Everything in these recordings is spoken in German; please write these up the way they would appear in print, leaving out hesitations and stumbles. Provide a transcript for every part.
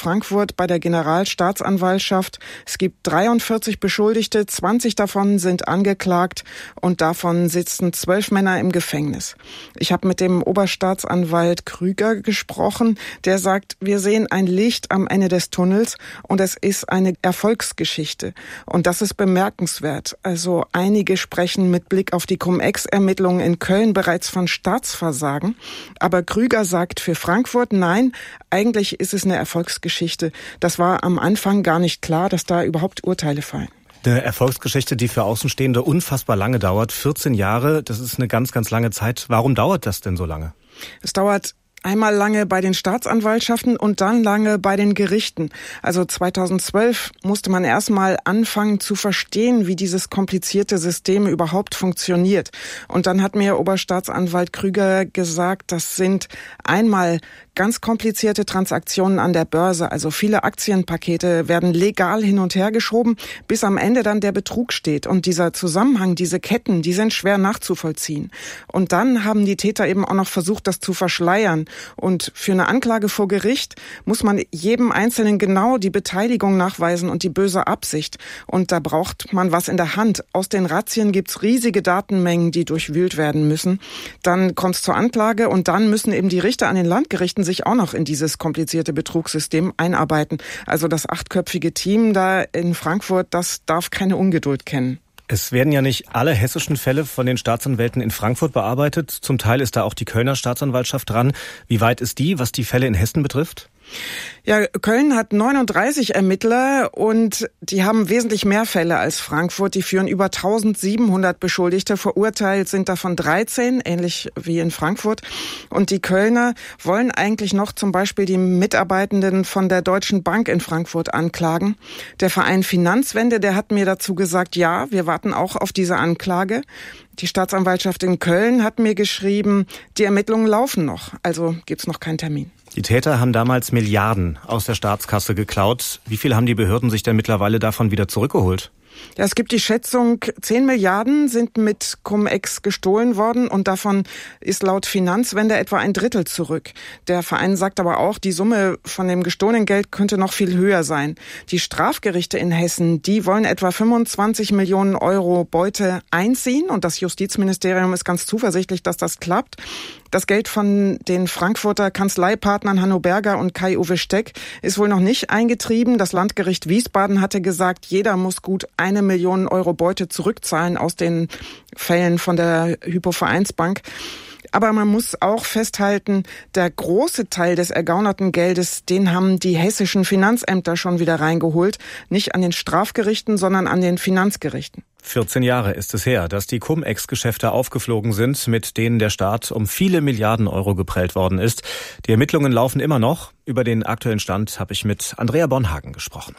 Frankfurt bei der Generalstaatsanwaltschaft. Es gibt 43 Beschuldigte, 20 davon sind angeklagt und davon sitzen 12 Männer im Gefängnis. Ich habe mit dem Oberstaatsanwalt Krüger gesprochen. Der sagt, wir sehen ein Licht am Ende des Tunnels und es ist eine Erfolgsgeschichte. Und das ist bemerkenswert. Also einige sprechen mit Blick auf die Cum-Ex-Ermittlungen in Köln bereits von Staatsversagen. Aber Krüger sagt für Frankfurt, nein, eigentlich ist es eine Erfolgsgeschichte. Das war am Anfang gar nicht klar, dass da überhaupt Urteile fallen. Eine Erfolgsgeschichte, die für Außenstehende unfassbar lange dauert. 14 Jahre, das ist eine ganz, ganz lange Zeit. Warum dauert das denn so lange? Es dauert einmal lange bei den Staatsanwaltschaften und dann lange bei den Gerichten. Also 2012 musste man erstmal anfangen zu verstehen, wie dieses komplizierte System überhaupt funktioniert. Und dann hat mir Oberstaatsanwalt Krüger gesagt, das sind einmal ganz komplizierte Transaktionen an der Börse. Also viele Aktienpakete werden legal hin und her geschoben, bis am Ende dann der Betrug steht. Und dieser Zusammenhang, diese Ketten, die sind schwer nachzuvollziehen. Und dann haben die Täter eben auch noch versucht, das zu verschleiern. Und für eine Anklage vor Gericht muss man jedem Einzelnen genau die Beteiligung nachweisen und die böse Absicht. Und da braucht man was in der Hand. Aus den Razzien gibt's riesige Datenmengen, die durchwühlt werden müssen. Dann kommt's zur Anklage und dann müssen eben die Richter an den Landgerichten sich auch noch in dieses komplizierte Betrugssystem einarbeiten. Also das 8-köpfige Team da in Frankfurt, das darf keine Ungeduld kennen. Es werden ja nicht alle hessischen Fälle von den Staatsanwälten in Frankfurt bearbeitet. Zum Teil ist da auch die Kölner Staatsanwaltschaft dran. Wie weit ist die, was die Fälle in Hessen betrifft? Ja, Köln hat 39 Ermittler und die haben wesentlich mehr Fälle als Frankfurt. Die führen über 1700 Beschuldigte. Verurteilt sind davon 13, ähnlich wie in Frankfurt. Und die Kölner wollen eigentlich noch zum Beispiel die Mitarbeitenden von der Deutschen Bank in Frankfurt anklagen. Der Verein Finanzwende, der hat mir dazu gesagt, ja, wir warten auch auf diese Anklage. Die Staatsanwaltschaft in Köln hat mir geschrieben, die Ermittlungen laufen noch, also gibt's noch keinen Termin. Die Täter haben damals Milliarden aus der Staatskasse geklaut. Wie viel haben die Behörden sich denn mittlerweile davon wieder zurückgeholt? Ja, es gibt die Schätzung, 10 Milliarden sind mit Cum-Ex gestohlen worden und davon ist laut Finanzwende etwa ein Drittel zurück. Der Verein sagt aber auch, die Summe von dem gestohlenen Geld könnte noch viel höher sein. Die Strafgerichte in Hessen, die wollen etwa 25 Millionen Euro Beute einziehen und das Justizministerium ist ganz zuversichtlich, dass das klappt. Das Geld von den Frankfurter Kanzleipartnern Hanno Berger und Kai-Uwe Steck ist wohl noch nicht eingetrieben. Das Landgericht Wiesbaden hatte gesagt, jeder muss gut 1 Million Euro Beute zurückzahlen aus den Fällen von der Hypo-Vereinsbank. Aber man muss auch festhalten, der große Teil des ergaunerten Geldes, den haben die hessischen Finanzämter schon wieder reingeholt. Nicht an den Strafgerichten, sondern an den Finanzgerichten. 14 Jahre ist es her, dass die Cum-Ex-Geschäfte aufgeflogen sind, mit denen der Staat um viele Milliarden Euro geprellt worden ist. Die Ermittlungen laufen immer noch. Über den aktuellen Stand habe ich mit Andrea Bonhagen gesprochen.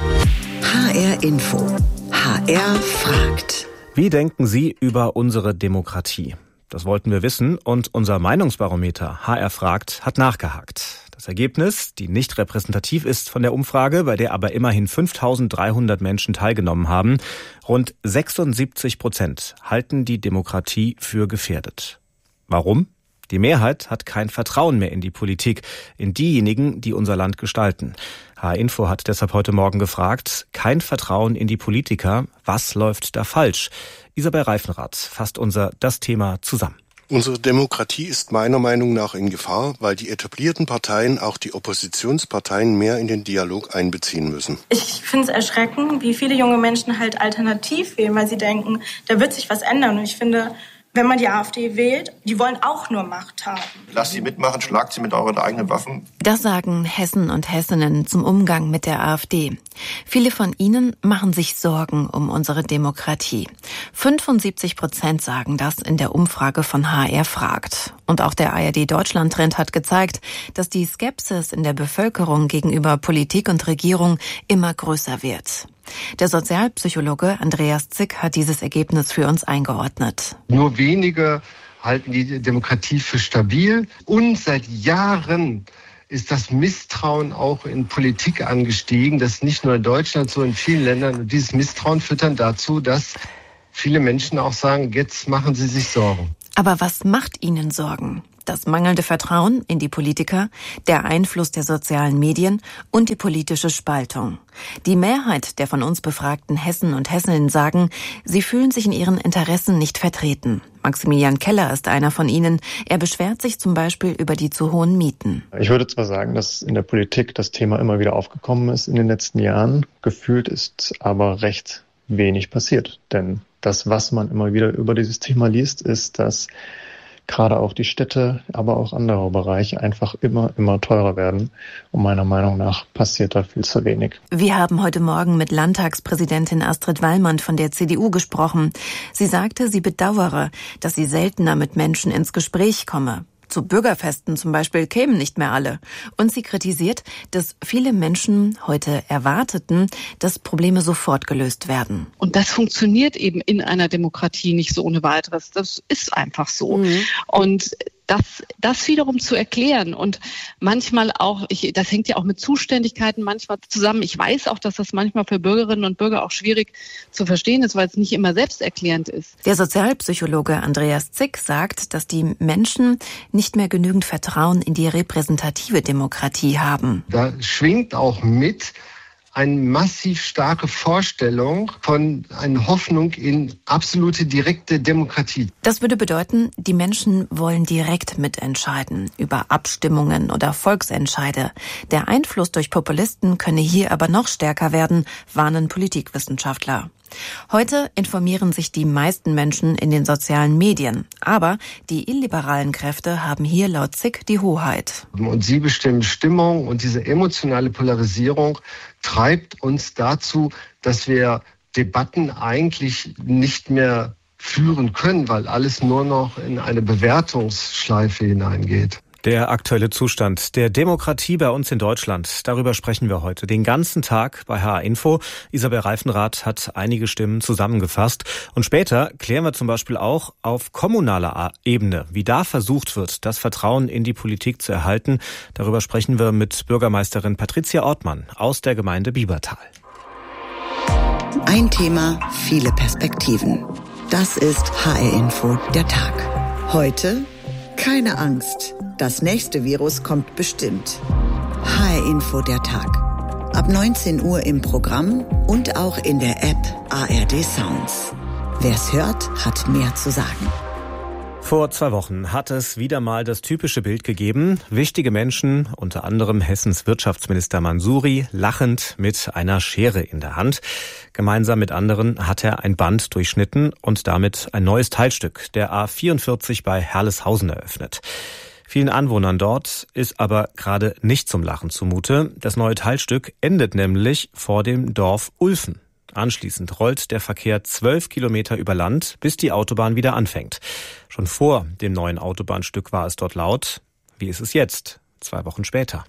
HR Info. HR fragt. Wie denken Sie über unsere Demokratie? Das wollten wir wissen und unser Meinungsbarometer HR fragt hat nachgehakt. Das Ergebnis, die nicht repräsentativ ist von der Umfrage, bei der aber immerhin 5.300 Menschen teilgenommen haben, rund 76% halten die Demokratie für gefährdet. Warum? Die Mehrheit hat kein Vertrauen mehr in die Politik, in diejenigen, die unser Land gestalten. HR Info hat deshalb heute Morgen gefragt, kein Vertrauen in die Politiker, was läuft da falsch? Isabel Reifenrath fasst das Thema zusammen. Unsere Demokratie ist meiner Meinung nach in Gefahr, weil die etablierten Parteien auch die Oppositionsparteien mehr in den Dialog einbeziehen müssen. Ich finde es erschreckend, wie viele junge Menschen halt alternativ wählen, weil sie denken, da wird sich was ändern. Und ich finde, wenn man die AfD wählt, die wollen auch nur Macht haben. Lasst sie mitmachen, schlagt sie mit euren eigenen Waffen. Das sagen Hessen und Hessinnen zum Umgang mit der AfD. Viele von ihnen machen sich Sorgen um unsere Demokratie. 75% sagen das in der Umfrage von HR fragt. Und auch der ARD-Deutschland-Trend hat gezeigt, dass die Skepsis in der Bevölkerung gegenüber Politik und Regierung immer größer wird. Der Sozialpsychologe Andreas Zick hat dieses Ergebnis für uns eingeordnet. Nur wenige halten die Demokratie für stabil und seit Jahren ist das Misstrauen auch in Politik angestiegen. Das ist nicht nur in Deutschland, so in vielen Ländern. Und dieses Misstrauen führt dann dazu, dass viele Menschen auch sagen, jetzt machen sie sich Sorgen. Aber was macht ihnen Sorgen? das mangelnde Vertrauen in die Politiker, der Einfluss der sozialen Medien und die politische Spaltung. Die Mehrheit der von uns befragten Hessen und Hessinnen sagen, sie fühlen sich in ihren Interessen nicht vertreten. Maximilian Keller ist einer von ihnen. Er beschwert sich zum Beispiel über die zu hohen Mieten. Ich würde zwar sagen, dass in der Politik das Thema immer wieder aufgekommen ist in den letzten Jahren. Gefühlt ist aber recht wenig passiert. Denn das, was man immer wieder über dieses Thema liest, ist, dass gerade auch die Städte, aber auch andere Bereiche einfach immer teurer werden. Und meiner Meinung nach passiert da viel zu wenig. Wir haben heute Morgen mit Landtagspräsidentin Astrid Wallmann von der CDU gesprochen. Sie sagte, sie bedauere, dass sie seltener mit Menschen ins Gespräch komme. Zu Bürgerfesten zum Beispiel kämen nicht mehr alle. Und sie kritisiert, dass viele Menschen heute erwarteten, dass Probleme sofort gelöst werden. Und das funktioniert eben in einer Demokratie nicht so ohne weiteres. Das ist einfach so. Und das wiederum zu erklären und manchmal auch, das hängt ja auch mit Zuständigkeiten manchmal zusammen. Ich weiß auch, dass das manchmal für Bürgerinnen und Bürger auch schwierig zu verstehen ist, weil es nicht immer selbsterklärend ist. Der Sozialpsychologe Andreas Zick sagt, dass die Menschen nicht mehr genügend Vertrauen in die repräsentative Demokratie haben. Da schwingt auch mit eine massiv starke Vorstellung von einer Hoffnung in absolute direkte Demokratie. Das würde bedeuten, die Menschen wollen direkt mitentscheiden über Abstimmungen oder Volksentscheide. Der Einfluss durch Populisten könne hier aber noch stärker werden, warnen Politikwissenschaftler. Heute informieren sich die meisten Menschen in den sozialen Medien. Aber die illiberalen Kräfte haben hier laut Zick die Hoheit. Und sie bestimmen Stimmung und diese emotionale Polarisierung treibt uns dazu, dass wir Debatten eigentlich nicht mehr führen können, weil alles nur noch in eine Bewertungsschleife hineingeht. Der aktuelle Zustand der Demokratie bei uns in Deutschland, darüber sprechen wir heute den ganzen Tag bei HR Info. Isabel Reifenrath hat einige Stimmen zusammengefasst. Und später klären wir zum Beispiel auch auf kommunaler Ebene, wie da versucht wird, das Vertrauen in die Politik zu erhalten. Darüber sprechen wir mit Bürgermeisterin Patricia Ortmann aus der Gemeinde Biebertal. Ein Thema, viele Perspektiven. Das ist HR Info, der Tag. Heute keine Angst. Das nächste Virus kommt bestimmt. HR Info, der Tag. Ab 19 Uhr im Programm und auch in der App ARD Sounds. Wer's hört, hat mehr zu sagen. Vor 2 Wochen hat es wieder mal das typische Bild gegeben. Wichtige Menschen, unter anderem Hessens Wirtschaftsminister Mansouri, lachend mit einer Schere in der Hand. Gemeinsam mit anderen hat er ein Band durchschnitten und damit ein neues Teilstück der A44 bei Herleshausen eröffnet. Vielen Anwohnern dort ist aber gerade nicht zum Lachen zumute. Das neue Teilstück endet nämlich vor dem Dorf Ulfen. Anschließend rollt der Verkehr 12 Kilometer über Land, bis die Autobahn wieder anfängt. Schon vor dem neuen Autobahnstück war es dort laut. Wie ist es jetzt, 2 Wochen später?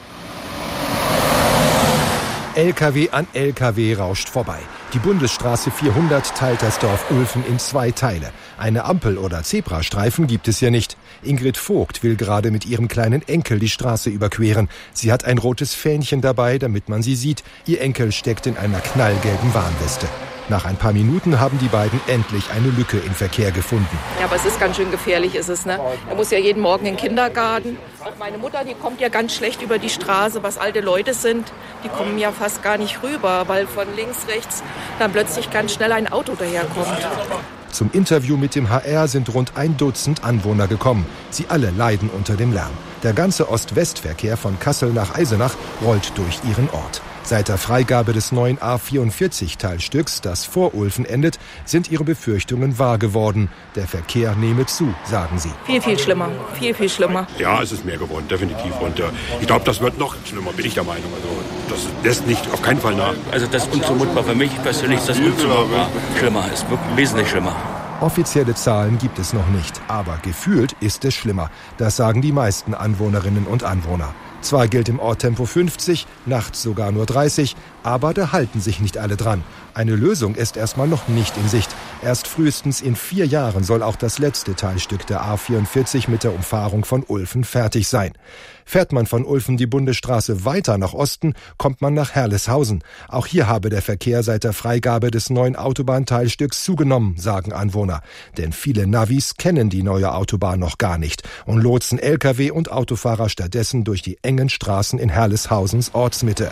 LKW an LKW rauscht vorbei. Die Bundesstraße 400 teilt das Dorf Ulfen in 2 Teile. Eine Ampel oder Zebrastreifen gibt es hier nicht. Ingrid Vogt will gerade mit ihrem kleinen Enkel die Straße überqueren. Sie hat ein rotes Fähnchen dabei, damit man sie sieht. Ihr Enkel steckt in einer knallgelben Warnweste. Nach ein paar Minuten haben die beiden endlich eine Lücke im Verkehr gefunden. Ja, aber es ist ganz schön gefährlich, ist es, ne? Er muss ja jeden Morgen in den Kindergarten. Auch meine Mutter, die kommt ja ganz schlecht über die Straße, was alte Leute sind. Die kommen ja fast gar nicht rüber, weil von links, rechts dann plötzlich ganz schnell ein Auto daherkommt. Zum Interview mit dem HR sind rund 1 Dutzend Anwohner gekommen. Sie alle leiden unter dem Lärm. Der ganze Ost-West-Verkehr von Kassel nach Eisenach rollt durch ihren Ort. Seit der Freigabe des neuen A44-Teilstücks, das vor Ulfen endet, sind ihre Befürchtungen wahr geworden. Der Verkehr nehme zu, sagen sie. Viel, viel schlimmer. Viel, viel schlimmer. Ja, es ist mehr geworden, definitiv. Und ich glaube, das wird noch schlimmer, bin ich der Meinung. Also das lässt nicht auf keinen Fall nach. Also das ist unzumutbar für mich persönlich, das unzumutbar. Schlimmer ist, wirklich wesentlich schlimmer. Offizielle Zahlen gibt es noch nicht, aber gefühlt ist es schlimmer. Das sagen die meisten Anwohnerinnen und Anwohner. Zwar gilt im Ort Tempo 50, nachts sogar nur 30, aber da halten sich nicht alle dran. Eine Lösung ist erstmal noch nicht in Sicht. Erst frühestens in 4 Jahren soll auch das letzte Teilstück der A44 mit der Umfahrung von Ulfen fertig sein. Fährt man von Ulfen die Bundesstraße weiter nach Osten, kommt man nach Herleshausen. Auch hier habe der Verkehr seit der Freigabe des neuen Autobahnteilstücks zugenommen, sagen Anwohner. Denn viele Navis kennen die neue Autobahn noch gar nicht und lotsen Lkw und Autofahrer stattdessen durch die engen Straßen in Herleshausens Ortsmitte.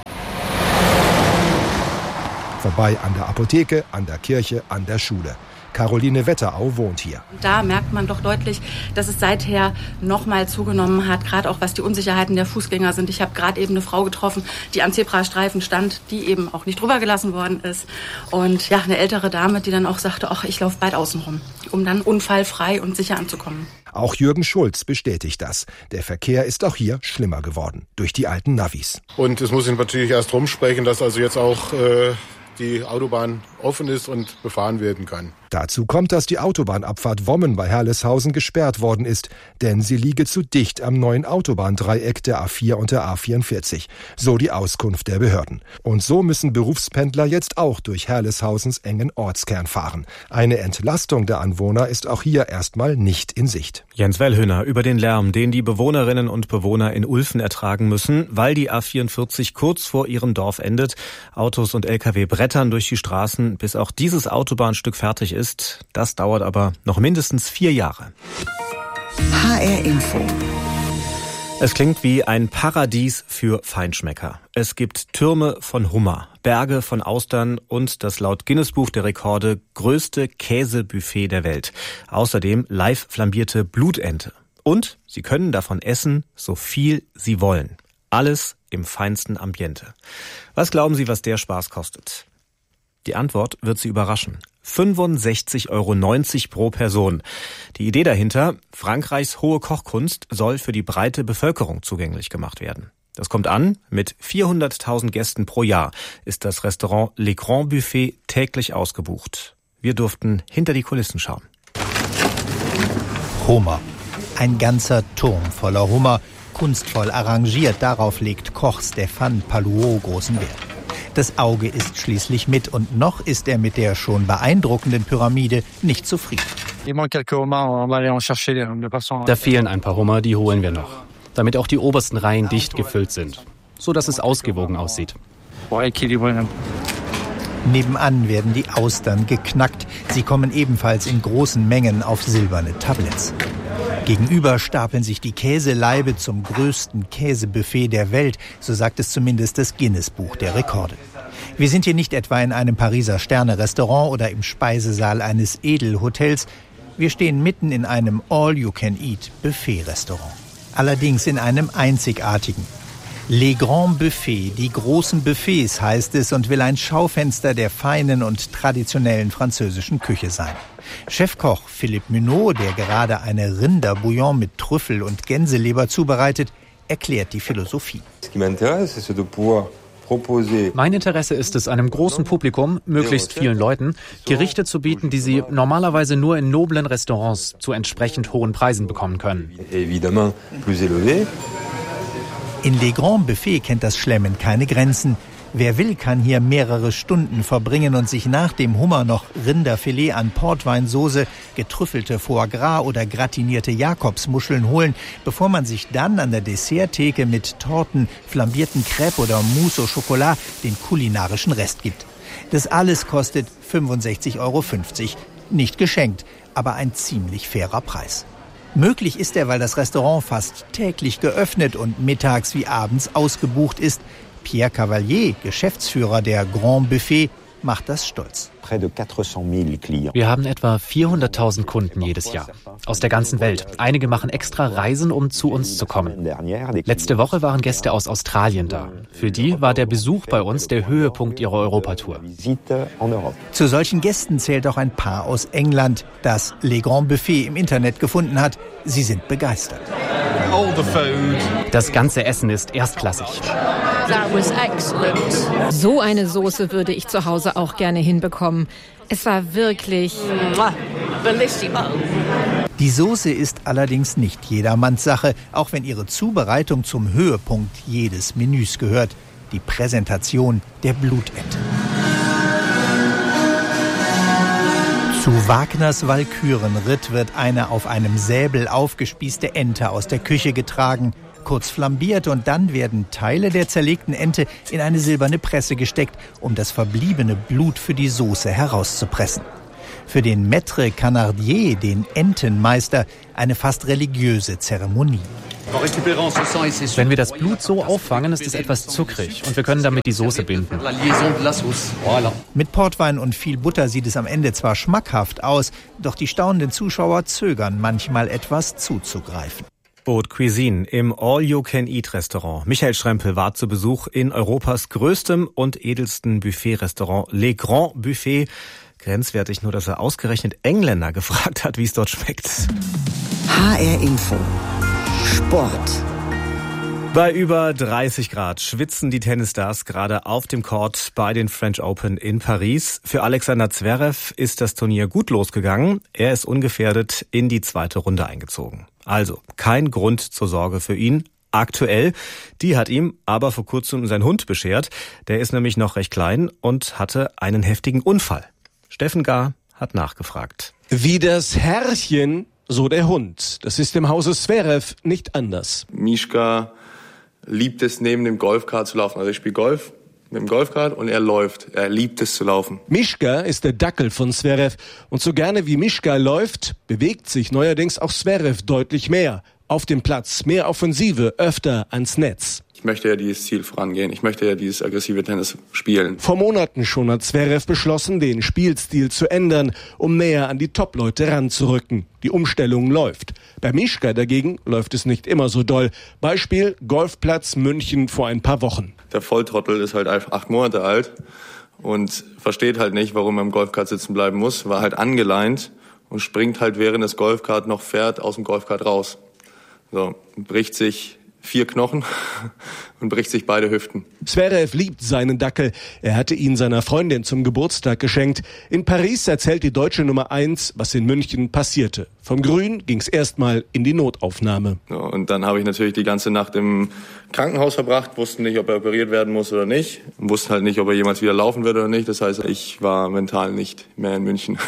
Vorbei an der Apotheke, an der Kirche, an der Schule. Caroline Wetterau wohnt hier. Da merkt man doch deutlich, dass es seither noch mal zugenommen hat, gerade auch was die Unsicherheiten der Fußgänger sind. Ich habe gerade eben eine Frau getroffen, die am Zebrastreifen stand, die eben auch nicht drüber gelassen worden ist. Und ja, eine ältere Dame, die dann auch sagte, ach, ich laufe bald außen rum, um dann unfallfrei und sicher anzukommen. Auch Jürgen Schulz bestätigt das. Der Verkehr ist auch hier schlimmer geworden, durch die alten Navis. Und es muss sich natürlich erst rumsprechen, dass also jetzt auch die Autobahn offen ist und befahren werden kann. Dazu kommt, dass die Autobahnabfahrt Wommen bei Herleshausen gesperrt worden ist, denn sie liege zu dicht am neuen Autobahndreieck der A4 und der A44. So die Auskunft der Behörden. Und so müssen Berufspendler jetzt auch durch Herleshausens engen Ortskern fahren. Eine Entlastung der Anwohner ist auch hier erstmal nicht in Sicht. Jens Wellhöhner über den Lärm, den die Bewohnerinnen und Bewohner in Ulfen ertragen müssen, weil die A44 kurz vor ihrem Dorf endet. Autos und Lkw brettern durch die Straßen, bis auch dieses Autobahnstück fertig ist. Das dauert aber noch mindestens 4 Jahre. HR Info. Es klingt wie ein Paradies für Feinschmecker. Es gibt Türme von Hummer, Berge von Austern und das laut Guinness-Buch der Rekorde größte Käsebuffet der Welt. Außerdem live flambierte Blutente. Und Sie können davon essen, so viel Sie wollen. Alles im feinsten Ambiente. Was glauben Sie, was der Spaß kostet? Die Antwort wird Sie überraschen. 65,90 € pro Person. Die Idee dahinter, Frankreichs hohe Kochkunst soll für die breite Bevölkerung zugänglich gemacht werden. Das kommt an, mit 400.000 Gästen pro Jahr ist das Restaurant Le Grand Buffet täglich ausgebucht. Wir durften hinter die Kulissen schauen. Hummer. Ein ganzer Turm voller Hummer, kunstvoll arrangiert. Darauf legt Koch Stéphane Palluau großen Wert. Das Auge ist schließlich mit und noch ist er mit der schon beeindruckenden Pyramide nicht zufrieden. Da fehlen ein paar Hummer, die holen wir noch, damit auch die obersten Reihen dicht gefüllt sind, so dass es ausgewogen aussieht. Nebenan werden die Austern geknackt. Sie kommen ebenfalls in großen Mengen auf silberne Tabletts. Gegenüber stapeln sich die Käseleibe zum größten Käsebuffet der Welt, so sagt es zumindest das Guinness-Buch der Rekorde. Wir sind hier nicht etwa in einem Pariser Sterne-Restaurant oder im Speisesaal eines Edelhotels. Wir stehen mitten in einem All-You-Can-Eat-Buffet-Restaurant. Allerdings in einem einzigartigen. Les Grands Buffets, die großen Buffets heißt es und will ein Schaufenster der feinen und traditionellen französischen Küche sein. Chefkoch Philippe Munot, der gerade eine Rinderbouillon mit Trüffel und Gänseleber zubereitet, erklärt die Philosophie. Mein Interesse ist es, einem großen Publikum, möglichst vielen Leuten, Gerichte zu bieten, die sie normalerweise nur in noblen Restaurants zu entsprechend hohen Preisen bekommen können. In Les Grands Buffets kennt das Schlemmen keine Grenzen. Wer will, kann hier mehrere Stunden verbringen und sich nach dem Hummer noch Rinderfilet an Portweinsoße, getrüffelte Foie Gras oder gratinierte Jakobsmuscheln holen, bevor man sich dann an der Desserttheke mit Torten, flambierten Crêpes oder Mousse au Chocolat den kulinarischen Rest gibt. Das alles kostet 65,50 €. Nicht geschenkt, aber ein ziemlich fairer Preis. Möglich ist er, weil das Restaurant fast täglich geöffnet und mittags wie abends ausgebucht ist. Pierre Cavalier, Geschäftsführer der Grand Buffet, macht das stolz. Wir haben etwa 400.000 Kunden jedes Jahr. Aus der ganzen Welt. Einige machen extra Reisen, um zu uns zu kommen. Letzte Woche waren Gäste aus Australien da. Für die war der Besuch bei uns der Höhepunkt ihrer Europatour. Zu solchen Gästen zählt auch ein Paar aus England, das Les Grands Buffet im Internet gefunden hat. Sie sind begeistert. Das ganze Essen ist erstklassig. So eine Soße würde ich zu Hause auch gerne hinbekommen. Es war wirklich... Die Soße ist allerdings nicht jedermanns Sache, auch wenn ihre Zubereitung zum Höhepunkt jedes Menüs gehört. Die Präsentation der Blutente. Zu Wagners Walkürenritt wird eine auf einem Säbel aufgespießte Ente aus der Küche getragen, kurz flambiert und dann werden Teile der zerlegten Ente in eine silberne Presse gesteckt, um das verbliebene Blut für die Soße herauszupressen. Für den Maître Canardier, den Entenmeister, eine fast religiöse Zeremonie. Wenn wir das Blut so auffangen, ist es etwas zuckrig und wir können damit die Soße binden. Mit Portwein und viel Butter sieht es am Ende zwar schmackhaft aus, doch die staunenden Zuschauer zögern manchmal etwas zuzugreifen. Haute Cuisine im All-You-Can-Eat-Restaurant. Michael Schrempel war zu Besuch in Europas größtem und edelsten Buffet-Restaurant Les Grands Buffets. Grenzwertig nur, dass er ausgerechnet Engländer gefragt hat, wie es dort schmeckt. HR Info. Sport. Bei über 30 Grad schwitzen die Tennisstars gerade auf dem Court bei den French Open in Paris. Für Alexander Zverev ist das Turnier gut losgegangen. Er ist ungefährdet in die zweite Runde eingezogen. Also kein Grund zur Sorge für ihn. Aktuell, die hat ihm aber vor kurzem sein Hund beschert. Der ist nämlich noch recht klein und hatte einen heftigen Unfall. Steffen Gahr hat nachgefragt. Wie das Herrchen, so der Hund. Das ist im Hause Zverev nicht anders. Mischka liebt es, neben dem Golfkart zu laufen. Also ich spiele Golf mit dem Golfkart und er läuft. Er liebt es zu laufen. Mischka ist der Dackel von Zverev. Und so gerne wie Mischka läuft, bewegt sich neuerdings auch Zverev deutlich mehr. Auf dem Platz, mehr Offensive, öfter ans Netz. Ich möchte ja dieses Ziel vorangehen. Ich möchte ja dieses aggressive Tennis spielen. Vor Monaten schon hat Zverev beschlossen, den Spielstil zu ändern, um näher an die Top-Leute ranzurücken. Die Umstellung läuft. Bei Mischka dagegen läuft es nicht immer so doll. Beispiel Golfplatz München vor ein paar Wochen. Der Volltrottel ist halt 8 Monate alt und versteht halt nicht, warum er im Golfkart sitzen bleiben muss. War halt angeleint und springt halt, während das Golfkart noch fährt, aus dem Golfkart raus. So, bricht sich 4 Knochen und bricht sich beide Hüften. Zverev liebt seinen Dackel. Er hatte ihn seiner Freundin zum Geburtstag geschenkt. In Paris erzählt die deutsche Nummer 1, was in München passierte. Vom Grün ging's erstmal in die Notaufnahme. So, und dann habe ich natürlich die ganze Nacht im Krankenhaus verbracht, wussten nicht, ob er operiert werden muss oder nicht. Und wussten halt nicht, ob er jemals wieder laufen wird oder nicht. Das heißt, ich war mental nicht mehr in München.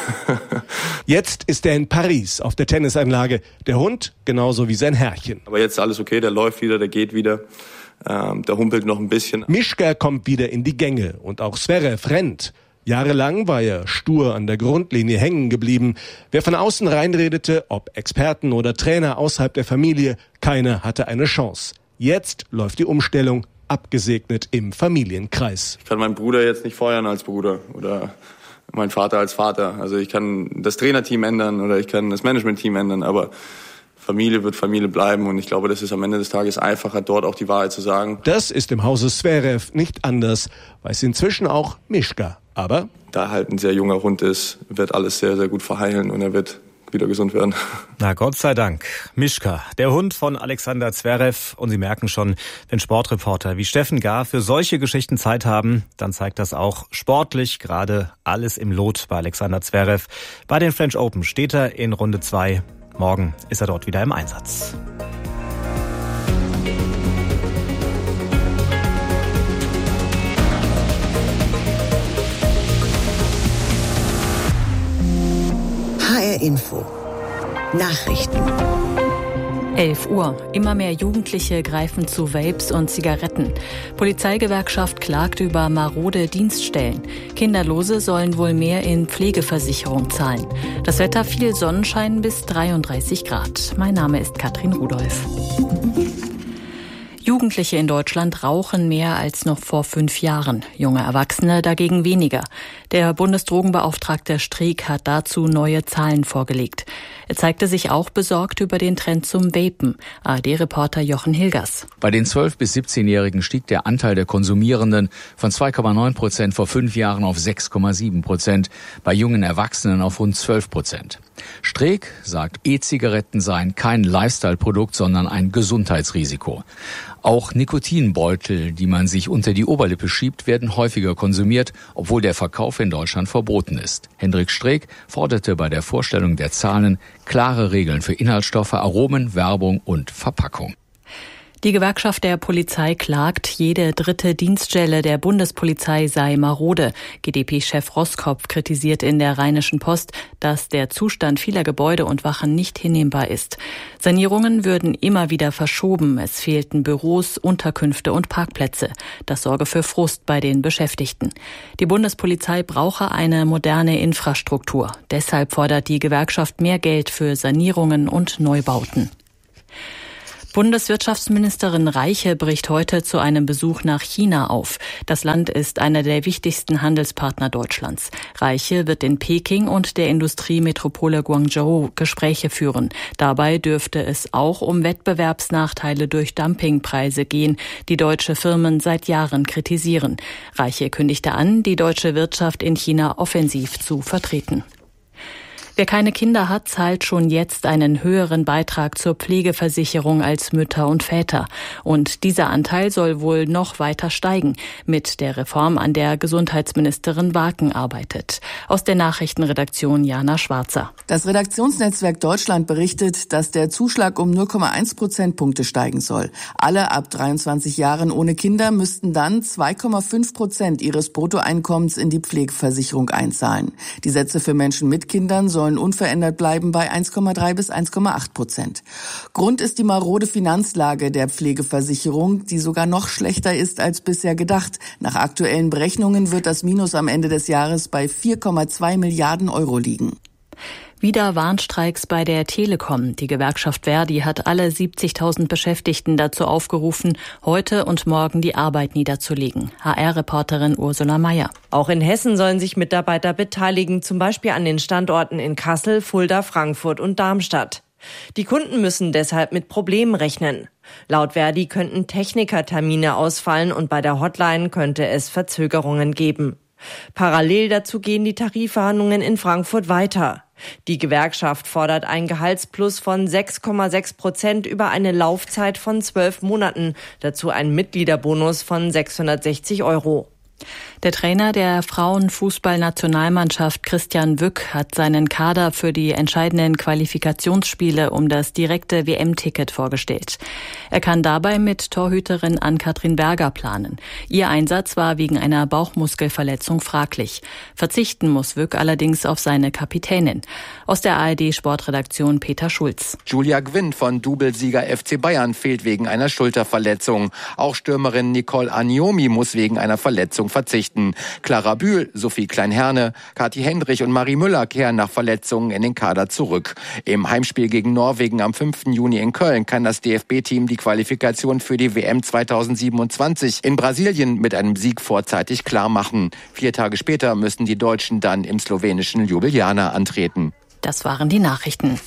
Jetzt ist er in Paris auf der Tennisanlage. Der Hund genauso wie sein Herrchen. Aber jetzt ist alles okay, der läuft wieder, der geht wieder. Der humpelt noch ein bisschen. Mischka kommt wieder in die Gänge und auch Zverev rennt. Jahrelang war er stur an der Grundlinie hängen geblieben. Wer von außen reinredete, ob Experten oder Trainer außerhalb der Familie, keiner hatte eine Chance. Jetzt läuft die Umstellung abgesegnet im Familienkreis. Ich kann meinen Bruder jetzt nicht feuern als Bruder oder meinen Vater als Vater. Also ich kann das Trainerteam ändern oder ich kann das Managementteam ändern, aber Familie wird Familie bleiben und ich glaube, das ist am Ende des Tages einfacher, dort auch die Wahrheit zu sagen. Das ist im Hause Zverev nicht anders, weiß inzwischen auch Mischka. Aber da halt ein sehr junger Hund ist, wird alles sehr, sehr gut verheilen und er wird wieder gesund werden. Na Gott sei Dank. Mischka, der Hund von Alexander Zverev. Und Sie merken schon, wenn Sportreporter wie Steffen Gahr für solche Geschichten Zeit haben, dann zeigt das auch sportlich gerade alles im Lot bei Alexander Zverev. Bei den French Open steht er in Runde 2. Morgen ist er dort wieder im Einsatz. HR Info. Nachrichten. 11 Uhr. Immer mehr Jugendliche greifen zu Vapes und Zigaretten. Polizeigewerkschaft klagt über marode Dienststellen. Kinderlose sollen wohl mehr in Pflegeversicherung zahlen. Das Wetter viel Sonnenschein bis 33 Grad. Mein Name ist Katrin Rudolph. Jugendliche in Deutschland rauchen mehr als noch vor 5 Jahren. Junge Erwachsene dagegen weniger. Der Bundesdrogenbeauftragte Streeck hat dazu neue Zahlen vorgelegt. Er zeigte sich auch besorgt über den Trend zum Vapen. ARD-Reporter Jochen Hilgers. Bei den 12- bis 17-Jährigen stieg der Anteil der Konsumierenden von 2,9% vor 5 Jahren auf 6,7%, bei jungen Erwachsenen auf rund 12%. Streeck sagt, E-Zigaretten seien kein Lifestyle-Produkt, sondern ein Gesundheitsrisiko. Auch Nikotinbeutel, die man sich unter die Oberlippe schiebt, werden häufiger konsumiert, obwohl der Verkauf in Deutschland verboten ist. Hendrik Streeck forderte bei der Vorstellung der Zahlen klare Regeln für Inhaltsstoffe, Aromen, Werbung und Verpackung. Die Gewerkschaft der Polizei klagt, jede dritte Dienststelle der Bundespolizei sei marode. GdP-Chef Roskopf kritisiert in der Rheinischen Post, dass der Zustand vieler Gebäude und Wachen nicht hinnehmbar ist. Sanierungen würden immer wieder verschoben. Es fehlten Büros, Unterkünfte und Parkplätze. Das sorge für Frust bei den Beschäftigten. Die Bundespolizei brauche eine moderne Infrastruktur. Deshalb fordert die Gewerkschaft mehr Geld für Sanierungen und Neubauten. Bundeswirtschaftsministerin Reiche bricht heute zu einem Besuch nach China auf. Das Land ist einer der wichtigsten Handelspartner Deutschlands. Reiche wird in Peking und der Industriemetropole Guangzhou Gespräche führen. Dabei dürfte es auch um Wettbewerbsnachteile durch Dumpingpreise gehen, die deutsche Firmen seit Jahren kritisieren. Reiche kündigte an, die deutsche Wirtschaft in China offensiv zu vertreten. Wer keine Kinder hat, zahlt schon jetzt einen höheren Beitrag zur Pflegeversicherung als Mütter und Väter. Und dieser Anteil soll wohl noch weiter steigen mit der Reform, an der Gesundheitsministerin Waken arbeitet. Aus der Nachrichtenredaktion Jana Schwarzer. Das Redaktionsnetzwerk Deutschland berichtet, dass der Zuschlag um 0,1 Prozentpunkte steigen soll. Alle ab 23 Jahren ohne Kinder müssten dann 2,5% ihres Bruttoeinkommens in die Pflegeversicherung einzahlen. Die Sätze für Menschen mit Kindern sollen unverändert bleiben bei 1,3 bis 1,8%. Grund ist die marode Finanzlage der Pflegeversicherung, die sogar noch schlechter ist als bisher gedacht. Nach aktuellen Berechnungen wird das Minus am Ende des Jahres bei 4,2 Milliarden Euro liegen. Wieder Warnstreiks bei der Telekom. Die Gewerkschaft Verdi hat alle 70.000 Beschäftigten dazu aufgerufen, heute und morgen die Arbeit niederzulegen. HR-Reporterin Ursula Mayer. Auch in Hessen sollen sich Mitarbeiter beteiligen, zum Beispiel an den Standorten in Kassel, Fulda, Frankfurt und Darmstadt. Die Kunden müssen deshalb mit Problemen rechnen. Laut Verdi könnten Technikertermine ausfallen und bei der Hotline könnte es Verzögerungen geben. Parallel dazu gehen die Tarifverhandlungen in Frankfurt weiter. Die Gewerkschaft fordert ein Gehaltsplus von 6,6% über eine Laufzeit von 12 Monaten. Dazu ein Mitgliederbonus von 660 €. Der Trainer der Frauenfußballnationalmannschaft Christian Wück hat seinen Kader für die entscheidenden Qualifikationsspiele um das direkte WM-Ticket vorgestellt. Er kann dabei mit Torhüterin Ann-Kathrin Berger planen. Ihr Einsatz war wegen einer Bauchmuskelverletzung fraglich. Verzichten muss Wück allerdings auf seine Kapitänin. Aus der ARD-Sportredaktion Peter Schulz. Julia Gwynn von Doublesieger FC Bayern fehlt wegen einer Schulterverletzung. Auch Stürmerin Nicole Agnomi muss wegen einer Verletzung verzichten. Clara Bühl, Sophie Klein-Herne, Kathi Hendrich und Marie Müller kehren nach Verletzungen in den Kader zurück. Im Heimspiel gegen Norwegen am 5. Juni in Köln kann das DFB-Team die Qualifikation für die WM 2027 in Brasilien mit einem Sieg vorzeitig klarmachen. 4 Tage später müssen die Deutschen dann im slowenischen Ljubljana antreten. Das waren die Nachrichten.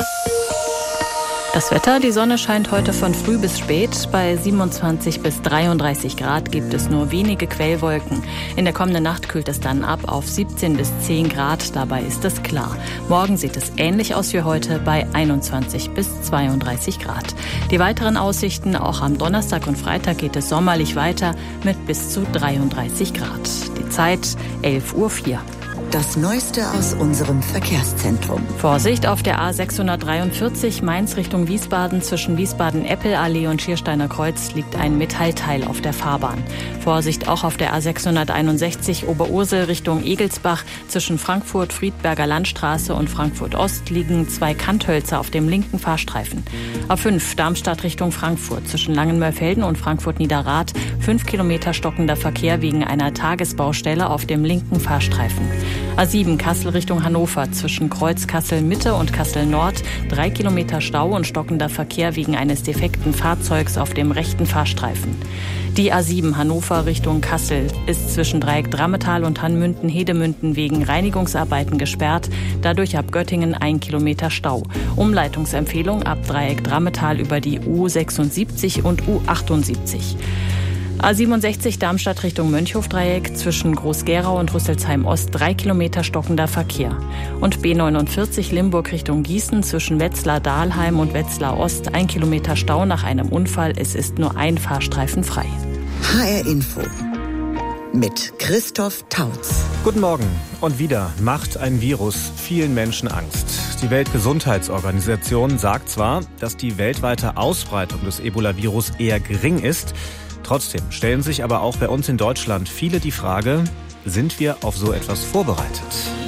Das Wetter, die Sonne scheint heute von früh bis spät. Bei 27 bis 33 Grad gibt es nur wenige Quellwolken. In der kommenden Nacht kühlt es dann ab auf 17 bis 10 Grad. Dabei ist es klar. Morgen sieht es ähnlich aus wie heute bei 21 bis 32 Grad. Die weiteren Aussichten, auch am Donnerstag und Freitag geht es sommerlich weiter mit bis zu 33 Grad. Die Zeit 11:04 Uhr. Das Neueste aus unserem Verkehrszentrum. Vorsicht auf der A643 Mainz Richtung Wiesbaden. Zwischen Wiesbaden-Eppelallee und Schiersteiner Kreuz liegt ein Metallteil auf der Fahrbahn. Vorsicht auch auf der A661 Oberursel Richtung Egelsbach. Zwischen Frankfurt-Friedberger Landstraße und Frankfurt-Ost liegen 2 Kanthölzer auf dem linken Fahrstreifen. A5 Darmstadt Richtung Frankfurt. Zwischen Langenmörfelden und Frankfurt-Niederrad 5 Kilometer stockender Verkehr wegen einer Tagesbaustelle auf dem linken Fahrstreifen. A7 Kassel Richtung Hannover. Zwischen Kreuz Kassel-Mitte und Kassel-Nord 3 Kilometer Stau und stockender Verkehr wegen eines defekten Fahrzeugs auf dem rechten Fahrstreifen. Die A7 Hannover Richtung Kassel ist zwischen Dreieck Drammetal und Hannmünden-Hedemünden wegen Reinigungsarbeiten gesperrt. Dadurch ab Göttingen 1 Kilometer Stau. Umleitungsempfehlung ab Dreieck Drammetal über die U76 und U78. A67 Darmstadt Richtung Mönchhofdreieck zwischen Groß-Gerau und Rüsselsheim-Ost 3 Kilometer stockender Verkehr. Und B49 Limburg Richtung Gießen zwischen Wetzlar-Dahlheim und Wetzlar-Ost 1 Kilometer Stau nach einem Unfall. Es ist nur ein Fahrstreifen frei. HR Info mit Christoph Tautz. Guten Morgen. Und wieder macht ein Virus vielen Menschen Angst. Die Weltgesundheitsorganisation sagt zwar, dass die weltweite Ausbreitung des Ebola-Virus eher gering ist. Trotzdem stellen sich aber auch bei uns in Deutschland viele die Frage, sind wir auf so etwas vorbereitet?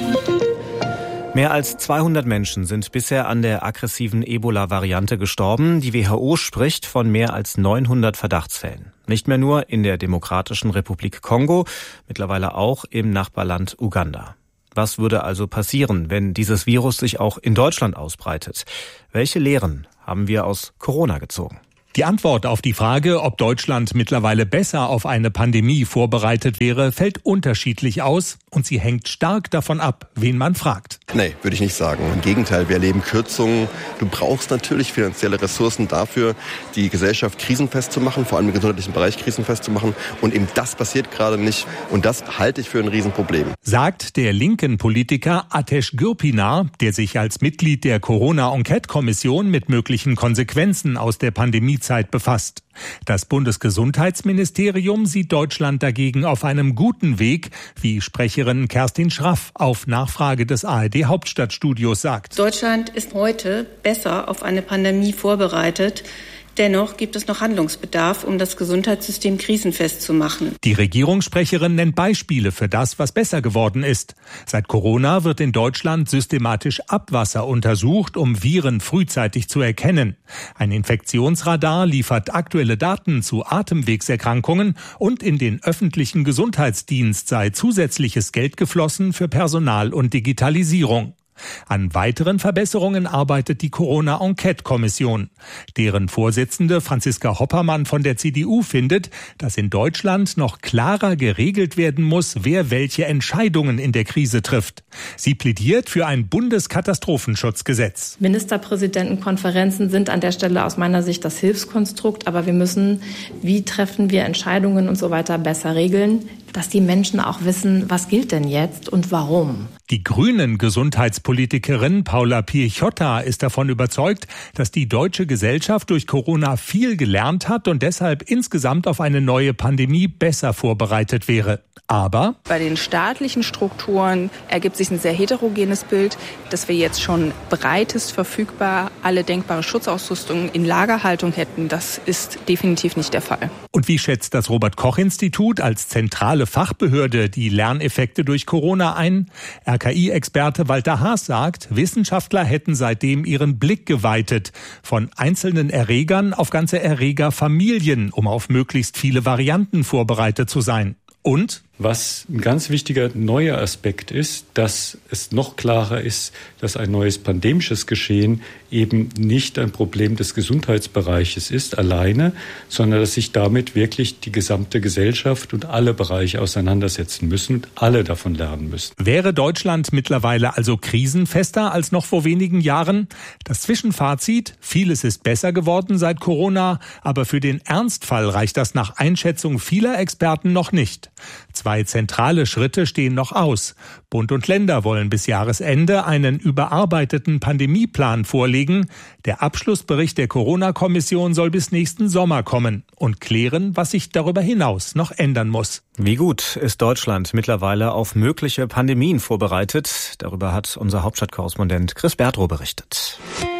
Mehr als 200 Menschen sind bisher an der aggressiven Ebola-Variante gestorben. Die WHO spricht von mehr als 900 Verdachtsfällen. Nicht mehr nur in der Demokratischen Republik Kongo, mittlerweile auch im Nachbarland Uganda. Was würde also passieren, wenn dieses Virus sich auch in Deutschland ausbreitet? Welche Lehren haben wir aus Corona gezogen? Die Antwort auf die Frage, ob Deutschland mittlerweile besser auf eine Pandemie vorbereitet wäre, fällt unterschiedlich aus und sie hängt stark davon ab, wen man fragt. Nee, würde ich nicht sagen. Im Gegenteil, wir erleben Kürzungen. Du brauchst natürlich finanzielle Ressourcen dafür, die Gesellschaft krisenfest zu machen, vor allem im gesundheitlichen Bereich krisenfest zu machen. Und eben das passiert gerade nicht. Und das halte ich für ein Riesenproblem. Sagt der linken Politiker Ateş Gürpınar, der sich als Mitglied der Corona-Enquete-Kommission mit möglichen Konsequenzen aus der Pandemiezeit befasst. Das Bundesgesundheitsministerium sieht Deutschland dagegen auf einem guten Weg, wie Sprecherin Kerstin Schraff auf Nachfrage des ARD-Hauptstadtstudios sagt. Deutschland ist heute besser auf eine Pandemie vorbereitet. Dennoch gibt es noch Handlungsbedarf, um das Gesundheitssystem krisenfest zu machen. Die Regierungssprecherin nennt Beispiele für das, was besser geworden ist. Seit Corona wird in Deutschland systematisch Abwasser untersucht, um Viren frühzeitig zu erkennen. Ein Infektionsradar liefert aktuelle Daten zu Atemwegserkrankungen und in den öffentlichen Gesundheitsdienst sei zusätzliches Geld geflossen für Personal und Digitalisierung. An weiteren Verbesserungen arbeitet die Corona-Enquete-Kommission. Deren Vorsitzende Franziska Hoppermann von der CDU findet, dass in Deutschland noch klarer geregelt werden muss, wer welche Entscheidungen in der Krise trifft. Sie plädiert für ein Bundeskatastrofenschutzgesetz. Ministerpräsidentenkonferenzen sind an der Stelle aus meiner Sicht das Hilfskonstrukt, aber wir müssen, wie treffen wir Entscheidungen und so weiter, besser regeln, dass die Menschen auch wissen, was gilt denn jetzt und warum. Die grünen Gesundheitspolitikerin Paula Piechota ist davon überzeugt, dass die deutsche Gesellschaft durch Corona viel gelernt hat und deshalb insgesamt auf eine neue Pandemie besser vorbereitet wäre. Aber bei den staatlichen Strukturen ergibt sich ein sehr heterogenes Bild, dass wir jetzt schon breitest verfügbar alle denkbare Schutzausrüstung in Lagerhaltung hätten. Das ist definitiv nicht der Fall. Und wie schätzt das Robert-Koch-Institut als zentrale Fachbehörde die Lerneffekte durch Corona ein? RKI-Experte Walter Haas sagt, Wissenschaftler hätten seitdem ihren Blick geweitet. Von einzelnen Erregern auf ganze Erregerfamilien, um auf möglichst viele Varianten vorbereitet zu sein. Und was ein ganz wichtiger neuer Aspekt ist, dass es noch klarer ist, dass ein neues pandemisches Geschehen eben nicht ein Problem des Gesundheitsbereiches ist alleine, sondern dass sich damit wirklich die gesamte Gesellschaft und alle Bereiche auseinandersetzen müssen und alle davon lernen müssen. Wäre Deutschland mittlerweile also krisenfester als noch vor wenigen Jahren? Das Zwischenfazit: Vieles ist besser geworden seit Corona, aber für den Ernstfall reicht das nach Einschätzung vieler Experten noch nicht. 2 zentrale Schritte stehen noch aus. Bund und Länder wollen bis Jahresende einen überarbeiteten Pandemieplan vorlegen. Der Abschlussbericht der Corona-Kommission soll bis nächsten Sommer kommen und klären, was sich darüber hinaus noch ändern muss. Wie gut ist Deutschland mittlerweile auf mögliche Pandemien vorbereitet? Darüber hat unser Hauptstadtkorrespondent Chris Bertrow berichtet.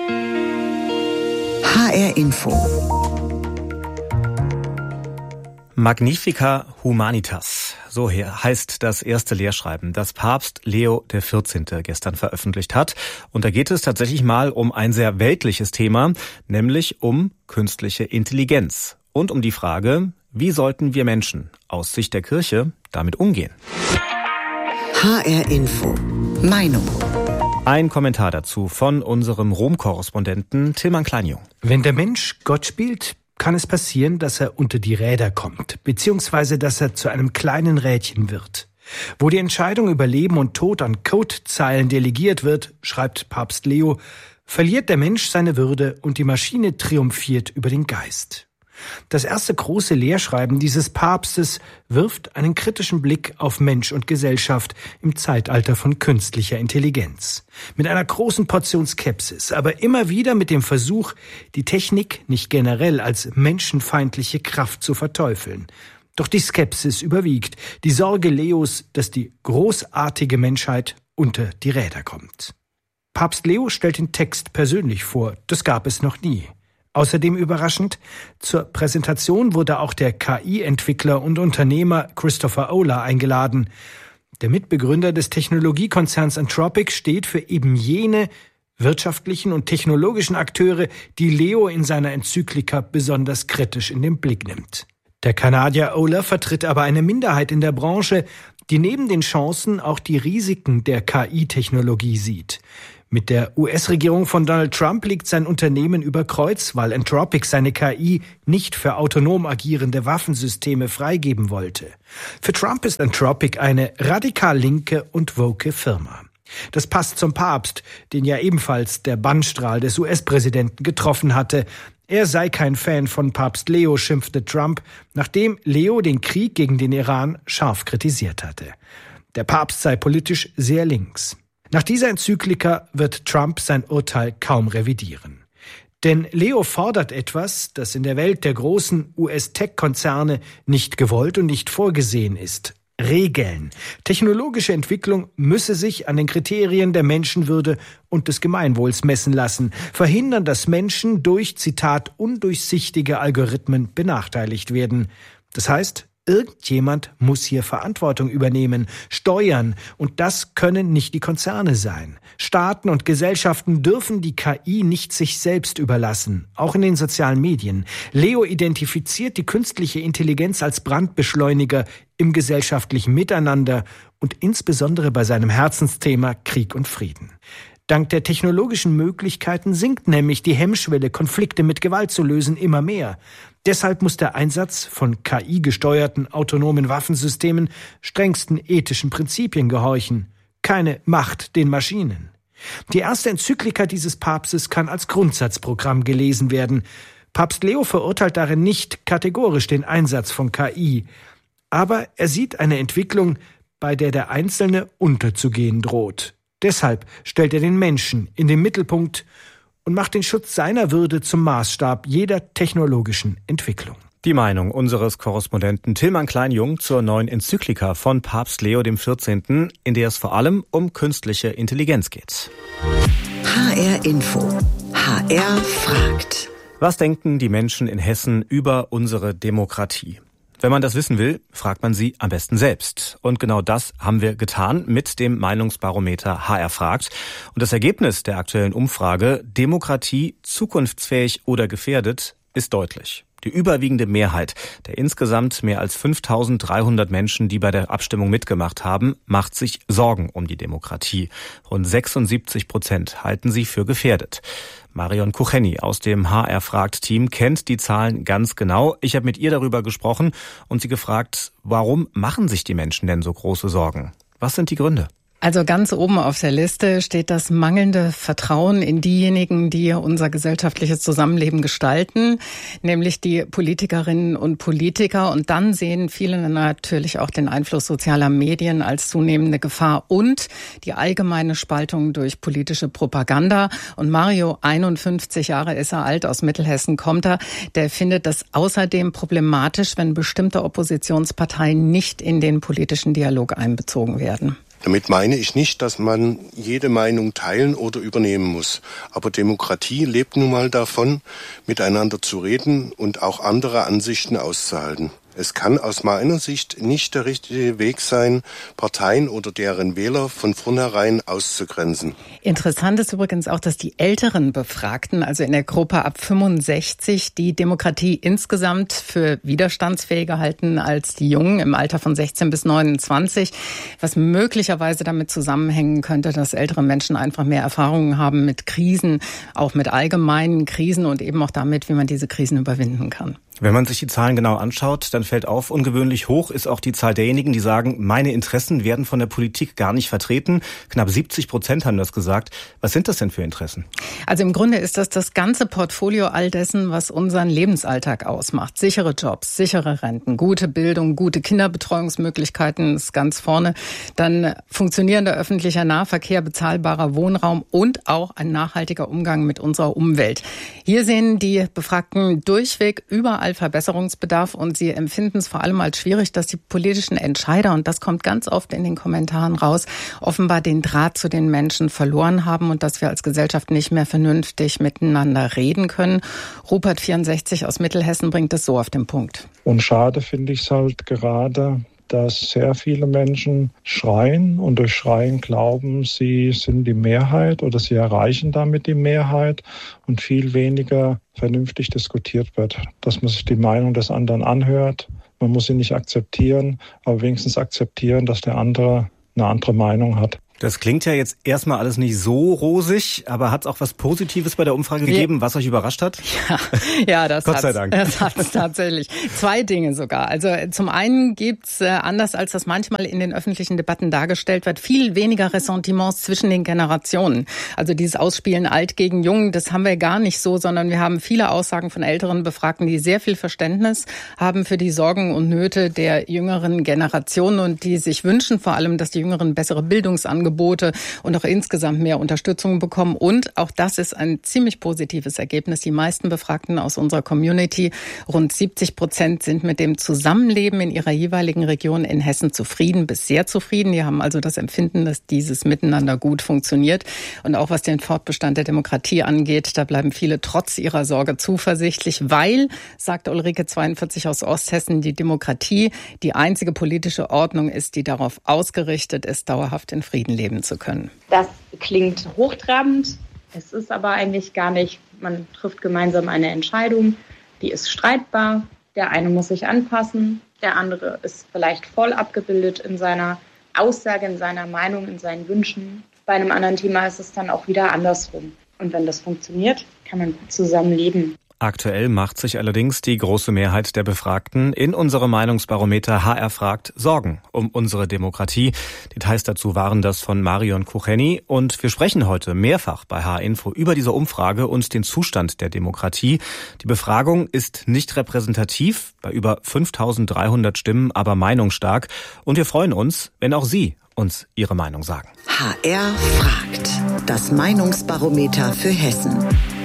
HR Info. Magnifica Humanitas, so heißt das erste Lehrschreiben, das Papst Leo XIV. Gestern veröffentlicht hat. Und da geht es tatsächlich mal um ein sehr weltliches Thema, nämlich um künstliche Intelligenz und um die Frage, wie sollten wir Menschen aus Sicht der Kirche damit umgehen? HR Info. Meinung. Ein Kommentar dazu von unserem Rom-Korrespondenten Tilman Kleinjung. Wenn der Mensch Gott spielt, kann es passieren, dass er unter die Räder kommt, beziehungsweise dass er zu einem kleinen Rädchen wird. Wo die Entscheidung über Leben und Tod an Codezeilen delegiert wird, schreibt Papst Leo, verliert der Mensch seine Würde und die Maschine triumphiert über den Geist. Das erste große Lehrschreiben dieses Papstes wirft einen kritischen Blick auf Mensch und Gesellschaft im Zeitalter von künstlicher Intelligenz. Mit einer großen Portion Skepsis, aber immer wieder mit dem Versuch, die Technik nicht generell als menschenfeindliche Kraft zu verteufeln. Doch die Skepsis überwiegt, die Sorge Leos, dass die großartige Menschheit unter die Räder kommt. Papst Leo stellt den Text persönlich vor. Das gab es noch nie. Außerdem überraschend, zur Präsentation wurde auch der KI-Entwickler und Unternehmer Christopher Olah eingeladen. Der Mitbegründer des Technologiekonzerns Anthropic steht für eben jene wirtschaftlichen und technologischen Akteure, die Leo in seiner Enzyklika besonders kritisch in den Blick nimmt. Der Kanadier Olah vertritt aber eine Minderheit in der Branche, die neben den Chancen auch die Risiken der KI-Technologie sieht. Mit der US-Regierung von Donald Trump liegt sein Unternehmen über Kreuz, weil Anthropic seine KI nicht für autonom agierende Waffensysteme freigeben wollte. Für Trump ist Anthropic eine radikal linke und woke Firma. Das passt zum Papst, den ja ebenfalls der Bannstrahl des US-Präsidenten getroffen hatte. Er sei kein Fan von Papst Leo, schimpfte Trump, nachdem Leo den Krieg gegen den Iran scharf kritisiert hatte. Der Papst sei politisch sehr links. Nach dieser Enzyklika wird Trump sein Urteil kaum revidieren. Denn Leo fordert etwas, das in der Welt der großen US-Tech-Konzerne nicht gewollt und nicht vorgesehen ist. Regeln. Technologische Entwicklung müsse sich an den Kriterien der Menschenwürde und des Gemeinwohls messen lassen, verhindern, dass Menschen durch, Zitat, undurchsichtige Algorithmen benachteiligt werden. Das heißt, irgendjemand muss hier Verantwortung übernehmen, steuern, und das können nicht die Konzerne sein. Staaten und Gesellschaften dürfen die KI nicht sich selbst überlassen, auch in den sozialen Medien. Leo identifiziert die künstliche Intelligenz als Brandbeschleuniger im gesellschaftlichen Miteinander und insbesondere bei seinem Herzensthema Krieg und Frieden. Dank der technologischen Möglichkeiten sinkt nämlich die Hemmschwelle, Konflikte mit Gewalt zu lösen, immer mehr. Deshalb muss der Einsatz von KI-gesteuerten autonomen Waffensystemen strengsten ethischen Prinzipien gehorchen. Keine Macht den Maschinen. Die erste Enzyklika dieses Papstes kann als Grundsatzprogramm gelesen werden. Papst Leo verurteilt darin nicht kategorisch den Einsatz von KI. Aber er sieht eine Entwicklung, bei der der Einzelne unterzugehen droht. Deshalb stellt er den Menschen in den Mittelpunkt und macht den Schutz seiner Würde zum Maßstab jeder technologischen Entwicklung. Die Meinung unseres Korrespondenten Tilman Klein-Jung zur neuen Enzyklika von Papst Leo XIV., in der es vor allem um künstliche Intelligenz geht. HR Info. HR fragt. Was denken die Menschen in Hessen über unsere Demokratie? Wenn man das wissen will, fragt man sie am besten selbst. Und genau das haben wir getan mit dem Meinungsbarometer HR fragt. Und das Ergebnis der aktuellen Umfrage, Demokratie zukunftsfähig oder gefährdet, ist deutlich. Die überwiegende Mehrheit der insgesamt mehr als 5.300 Menschen, die bei der Abstimmung mitgemacht haben, macht sich Sorgen um die Demokratie. Rund 76% halten sie für gefährdet. Marion Kucheni aus dem HR fragt Team kennt die Zahlen ganz genau. Ich habe mit ihr darüber gesprochen und sie gefragt, warum machen sich die Menschen denn so große Sorgen? Was sind die Gründe? Also ganz oben auf der Liste steht das mangelnde Vertrauen in diejenigen, die unser gesellschaftliches Zusammenleben gestalten, nämlich die Politikerinnen und Politiker. Und dann sehen viele natürlich auch den Einfluss sozialer Medien als zunehmende Gefahr und die allgemeine Spaltung durch politische Propaganda. Und Mario, 51 Jahre ist er alt, aus Mittelhessen kommt er, der findet das außerdem problematisch, wenn bestimmte Oppositionsparteien nicht in den politischen Dialog einbezogen werden. Damit meine ich nicht, dass man jede Meinung teilen oder übernehmen muss. Aber Demokratie lebt nun mal davon, miteinander zu reden und auch andere Ansichten auszuhalten. Es kann aus meiner Sicht nicht der richtige Weg sein, Parteien oder deren Wähler von vornherein auszugrenzen. Interessant ist übrigens auch, dass die älteren Befragten, also in der Gruppe ab 65, die Demokratie insgesamt für widerstandsfähiger halten als die Jungen im Alter von 16 bis 29, was möglicherweise damit zusammenhängen könnte, dass ältere Menschen einfach mehr Erfahrungen haben mit Krisen, auch mit allgemeinen Krisen und eben auch damit, wie man diese Krisen überwinden kann. Wenn man sich die Zahlen genau anschaut, dann fällt auf, ungewöhnlich hoch ist auch die Zahl derjenigen, die sagen, meine Interessen werden von der Politik gar nicht vertreten. Knapp 70% haben das gesagt. Was sind das denn für Interessen? Also im Grunde ist das ganze Portfolio all dessen, was unseren Lebensalltag ausmacht. Sichere Jobs, sichere Renten, gute Bildung, gute Kinderbetreuungsmöglichkeiten ist ganz vorne. Dann funktionierender öffentlicher Nahverkehr, bezahlbarer Wohnraum und auch ein nachhaltiger Umgang mit unserer Umwelt. Hier sehen die Befragten durchweg überall überall Verbesserungsbedarf und sie empfinden es vor allem als schwierig, dass die politischen Entscheider, und das kommt ganz oft in den Kommentaren raus, offenbar den Draht zu den Menschen verloren haben und dass wir als Gesellschaft nicht mehr vernünftig miteinander reden können. Rupert 64 aus Mittelhessen bringt es so auf den Punkt. Und schade finde ich es halt gerade, dass sehr viele Menschen schreien und durch Schreien glauben, sie sind die Mehrheit oder sie erreichen damit die Mehrheit und viel weniger vernünftig diskutiert wird. Dass man sich die Meinung des anderen anhört. Man muss sie nicht akzeptieren, aber wenigstens akzeptieren, dass der andere eine andere Meinung hat. Das klingt ja jetzt erstmal alles nicht so rosig, aber hat es auch was Positives bei der Umfrage gegeben, was euch überrascht hat? Ja, das Gott sei Dank. Das hat es tatsächlich. 2 Dinge sogar. Also zum einen gibt's anders als das manchmal in den öffentlichen Debatten dargestellt wird, viel weniger Ressentiments zwischen den Generationen. Also dieses Ausspielen alt gegen jung, das haben wir gar nicht so, sondern wir haben viele Aussagen von älteren Befragten, die sehr viel Verständnis haben für die Sorgen und Nöte der jüngeren Generationen und die sich wünschen vor allem, dass die Jüngeren bessere Bildungsangebote und auch insgesamt mehr Unterstützung bekommen. Und auch das ist ein ziemlich positives Ergebnis. Die meisten Befragten aus unserer Community, rund 70%, sind mit dem Zusammenleben in ihrer jeweiligen Region in Hessen zufrieden bis sehr zufrieden. Die haben also das Empfinden, dass dieses Miteinander gut funktioniert. Und auch was den Fortbestand der Demokratie angeht, da bleiben viele trotz ihrer Sorge zuversichtlich, weil, sagt Ulrike 42 aus Osthessen, die Demokratie die einzige politische Ordnung ist, die darauf ausgerichtet ist, dauerhaft in Frieden leben zu können. Das klingt hochtrabend. Es ist aber eigentlich gar nicht. Man trifft gemeinsam eine Entscheidung, die ist streitbar. Der eine muss sich anpassen, der andere ist vielleicht voll abgebildet in seiner Aussage, in seiner Meinung, in seinen Wünschen. Bei einem anderen Thema ist es dann auch wieder andersrum. Und wenn das funktioniert, kann man gut zusammen leben. Aktuell macht sich allerdings die große Mehrheit der Befragten in unserem Meinungsbarometer HR fragt Sorgen um unsere Demokratie. Details dazu waren das von Marion Kucheni und wir sprechen heute mehrfach bei HR-Info über diese Umfrage und den Zustand der Demokratie. Die Befragung ist nicht repräsentativ, bei über 5.300 Stimmen aber meinungsstark und wir freuen uns, wenn auch Sie uns Ihre Meinung sagen. HR fragt, das Meinungsbarometer für Hessen.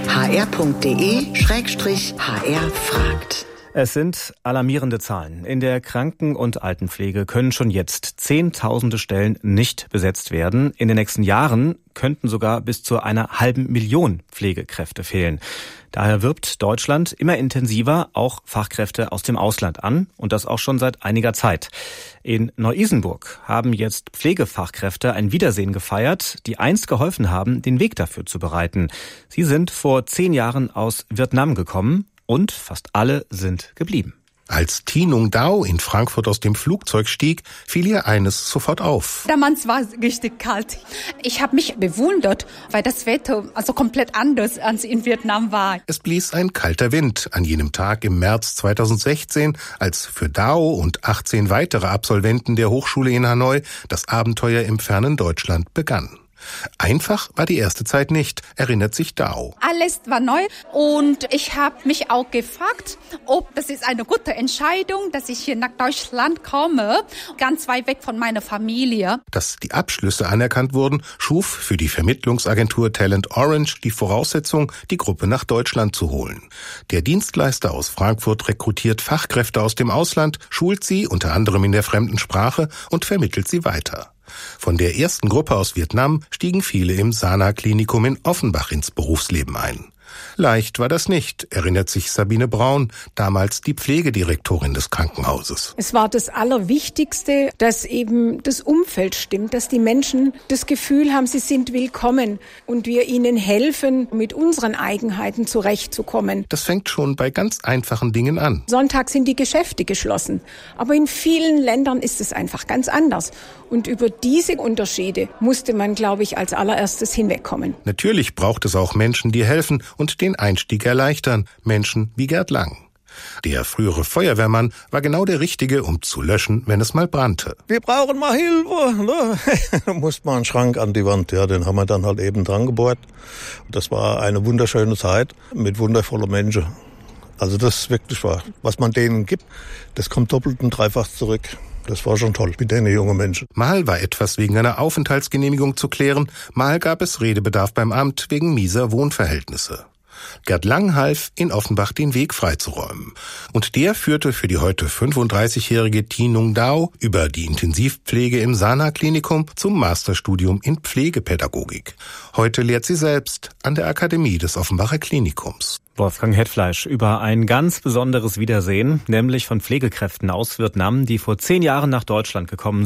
hr.de/HR fragt. Es sind alarmierende Zahlen. In der Kranken- und Altenpflege können schon jetzt Zehntausende Stellen nicht besetzt werden. In den nächsten Jahren könnten sogar bis zu 500.000 Pflegekräfte fehlen. Daher wirbt Deutschland immer intensiver auch Fachkräfte aus dem Ausland an und das auch schon seit einiger Zeit. In Neu-Isenburg haben jetzt Pflegefachkräfte ein Wiedersehen gefeiert, die einst geholfen haben, den Weg dafür zu bereiten. Sie sind vor 10 Jahren aus Vietnam gekommen und fast alle sind geblieben. Als Thi Nung Dao in Frankfurt aus dem Flugzeug stieg, fiel ihr eines sofort auf. Damals war es richtig kalt. Ich habe mich bewundert, weil das Wetter also komplett anders als in Vietnam war. Es blies ein kalter Wind an jenem Tag im März 2016, als für Dao und 18 weitere Absolventen der Hochschule in Hanoi das Abenteuer im fernen Deutschland begann. Einfach war die erste Zeit nicht, erinnert sich Dao. Alles war neu und ich habe mich auch gefragt, ob das ist eine gute Entscheidung, dass ich hier nach Deutschland komme, ganz weit weg von meiner Familie. Dass die Abschlüsse anerkannt wurden, schuf für die Vermittlungsagentur Talent Orange die Voraussetzung, die Gruppe nach Deutschland zu holen. Der Dienstleister aus Frankfurt rekrutiert Fachkräfte aus dem Ausland, schult sie unter anderem in der fremden Sprache und vermittelt sie weiter. Von der ersten Gruppe aus Vietnam stiegen viele im Sana-Klinikum in Offenbach ins Berufsleben ein. Leicht war das nicht, erinnert sich Sabine Braun, damals die Pflegedirektorin des Krankenhauses. Es war das Allerwichtigste, dass eben das Umfeld stimmt, dass die Menschen das Gefühl haben, sie sind willkommen und wir ihnen helfen, mit unseren Eigenheiten zurechtzukommen. Das fängt schon bei ganz einfachen Dingen an. Sonntag sind die Geschäfte geschlossen, aber in vielen Ländern ist es einfach ganz anders. Und über diese Unterschiede musste man, glaube ich, als allererstes hinwegkommen. Natürlich braucht es auch Menschen, die helfen und den Einstieg erleichtern. Menschen wie Gerd Lang. Der frühere Feuerwehrmann war genau der Richtige, um zu löschen, wenn es mal brannte. Wir brauchen mal Hilfe, ne? Da musste man einen Schrank an die Wand, ja, den haben wir dann halt eben dran gebohrt. Das war eine wunderschöne Zeit mit wundervollen Menschen. Also das ist wirklich wahr. Was man denen gibt, das kommt doppelt und dreifach zurück. Das war schon toll mit den jungen Menschen. Mal war etwas wegen einer Aufenthaltsgenehmigung zu klären, mal gab es Redebedarf beim Amt wegen mieser Wohnverhältnisse. Gerd Lang half, in Offenbach den Weg freizuräumen. Und der führte für die heute 35-jährige Tinung Dao über die Intensivpflege im Sana-Klinikum zum Masterstudium in Pflegepädagogik. Heute lehrt sie selbst an der Akademie des Offenbacher Klinikums. Wolfgang Hetfleisch über ein ganz besonderes Wiedersehen, nämlich von Pflegekräften aus Vietnam, die vor 10 Jahren nach Deutschland gekommen,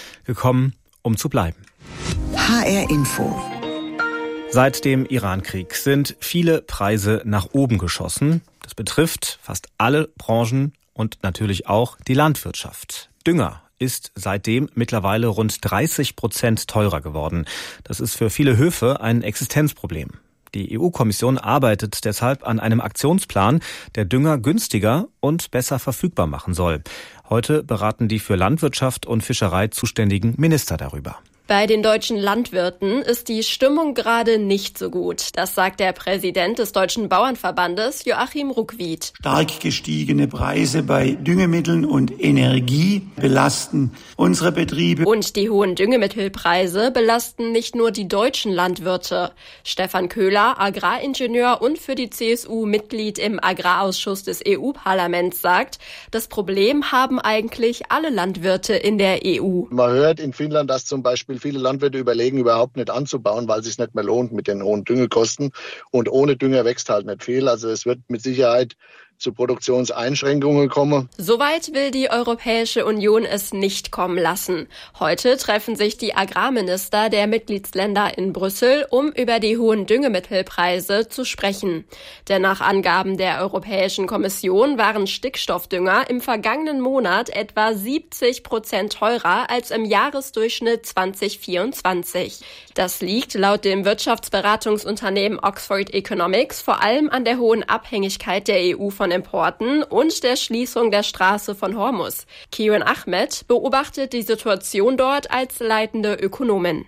um zu bleiben. HR Info. Seit dem Irankrieg sind viele Preise nach oben geschossen. Das betrifft fast alle Branchen und natürlich auch die Landwirtschaft. Dünger ist seitdem mittlerweile rund 30% teurer geworden. Das ist für viele Höfe ein Existenzproblem. Die EU-Kommission arbeitet deshalb an einem Aktionsplan, der Dünger günstiger und besser verfügbar machen soll. Heute beraten die für Landwirtschaft und Fischerei zuständigen Minister darüber. Bei den deutschen Landwirten ist die Stimmung gerade nicht so gut. Das sagt der Präsident des Deutschen Bauernverbandes, Joachim Ruckwied. Stark gestiegene Preise bei Düngemitteln und Energie belasten unsere Betriebe. Und die hohen Düngemittelpreise belasten nicht nur die deutschen Landwirte. Stefan Köhler, Agraringenieur und für die CSU Mitglied im Agrarausschuss des EU-Parlaments, sagt, das Problem haben eigentlich alle Landwirte in der EU. Man hört in Finnland, dass zum Beispiel viele Landwirte überlegen, überhaupt nicht anzubauen, weil es sich nicht mehr lohnt mit den hohen Düngekosten. Und ohne Dünger wächst halt nicht viel. Also es wird mit Sicherheit zu Produktionseinschränkungen kommen. Soweit will die Europäische Union es nicht kommen lassen. Heute treffen sich die Agrarminister der Mitgliedsländer in Brüssel, um über die hohen Düngemittelpreise zu sprechen. Denn nach Angaben der Europäischen Kommission waren Stickstoffdünger im vergangenen Monat etwa 70% teurer als im Jahresdurchschnitt 2024. Das liegt laut dem Wirtschaftsberatungsunternehmen Oxford Economics vor allem an der hohen Abhängigkeit der EU von Importen und der Schließung der Straße von Hormuz. Kiran Ahmed beobachtet die Situation dort als leitende Ökonomin.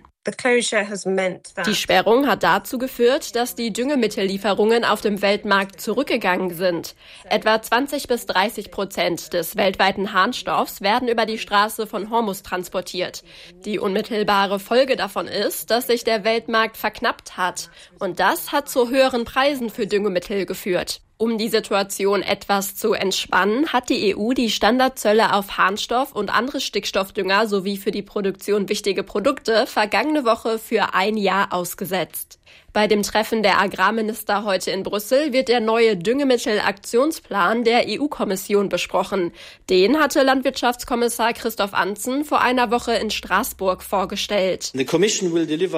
Die Sperrung hat dazu geführt, dass die Düngemittellieferungen auf dem Weltmarkt zurückgegangen sind. Etwa 20-30% des weltweiten Harnstoffs werden über die Straße von Hormuz transportiert. Die unmittelbare Folge davon ist, dass sich der Weltmarkt verknappt hat. Und das hat zu höheren Preisen für Düngemittel geführt. Um die Situation etwas zu entspannen, hat die EU die Standardzölle auf Harnstoff und andere Stickstoffdünger sowie für die Produktion wichtige Produkte vergangene Woche für 1 Jahr ausgesetzt. Bei dem Treffen der Agrarminister heute in Brüssel wird der neue Düngemittelaktionsplan der EU-Kommission besprochen. Den hatte Landwirtschaftskommissar Christoph Antzen vor einer Woche in Straßburg vorgestellt. Die Kommission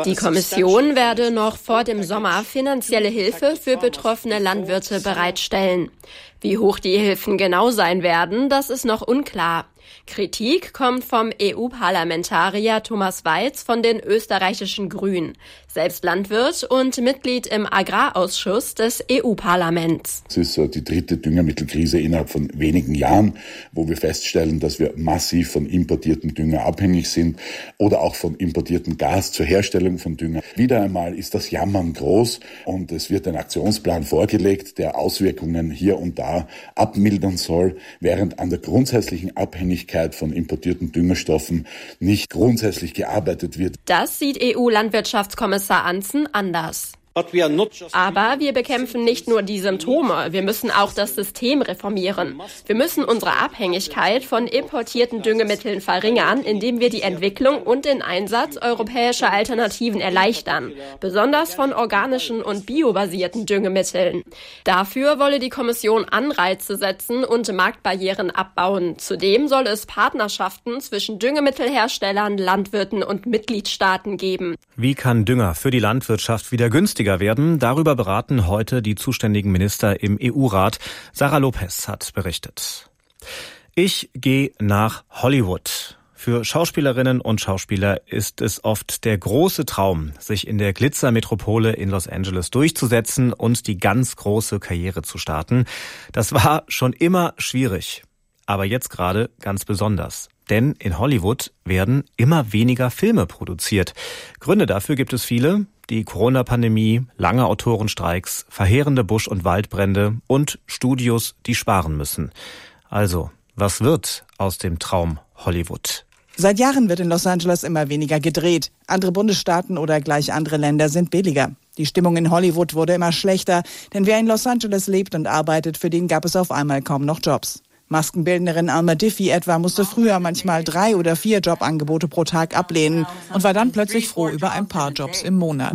werde noch vor dem Sommer finanzielle Hilfe für betroffene Landwirte bereitstellen. Wie hoch die Hilfen genau sein werden, das ist noch unklar. Kritik kommt vom EU-Parlamentarier Thomas Weiz von den österreichischen Grünen, selbst Landwirt und Mitglied im Agrarausschuss des EU-Parlaments. Es ist die 3. Düngemittelkrise innerhalb von wenigen Jahren, wo wir feststellen, dass wir massiv von importiertem Dünger abhängig sind oder auch von importiertem Gas zur Herstellung von Dünger. Wieder einmal ist das Jammern groß und es wird ein Aktionsplan vorgelegt, der Auswirkungen hier und da abmildern soll, während an der grundsätzlichen Abhängigkeit von importierten Düngerstoffen nicht grundsätzlich gearbeitet wird. Das sieht EU-Landwirtschaftskommissar Antzen anders. Aber wir bekämpfen nicht nur die Symptome, wir müssen auch das System reformieren. Wir müssen unsere Abhängigkeit von importierten Düngemitteln verringern, indem wir die Entwicklung und den Einsatz europäischer Alternativen erleichtern, besonders von organischen und biobasierten Düngemitteln. Dafür wolle die Kommission Anreize setzen und Marktbarrieren abbauen. Zudem soll es Partnerschaften zwischen Düngemittelherstellern, Landwirten und Mitgliedstaaten geben. Wie kann Dünger für die Landwirtschaft wieder günstiger werden? Darüber beraten heute die zuständigen Minister im EU-Rat. Sarah Lopez hat berichtet. Ich gehe nach Hollywood. Für Schauspielerinnen und Schauspieler ist es oft der große Traum, sich in der Glitzermetropole in Los Angeles durchzusetzen und die ganz große Karriere zu starten. Das war schon immer schwierig, aber jetzt gerade ganz besonders. Denn in Hollywood werden immer weniger Filme produziert. Gründe dafür gibt es viele. Die Corona-Pandemie, lange Autorenstreiks, verheerende Busch- und Waldbrände und Studios, die sparen müssen. Also, was wird aus dem Traum Hollywood? Seit Jahren wird in Los Angeles immer weniger gedreht. Andere Bundesstaaten oder gleich andere Länder sind billiger. Die Stimmung in Hollywood wurde immer schlechter, denn wer in Los Angeles lebt und arbeitet, für den gab es auf einmal kaum noch Jobs. Maskenbildnerin Alma Diffie etwa musste früher manchmal 3 oder 4 Jobangebote pro Tag ablehnen und war dann plötzlich froh über ein paar Jobs im Monat.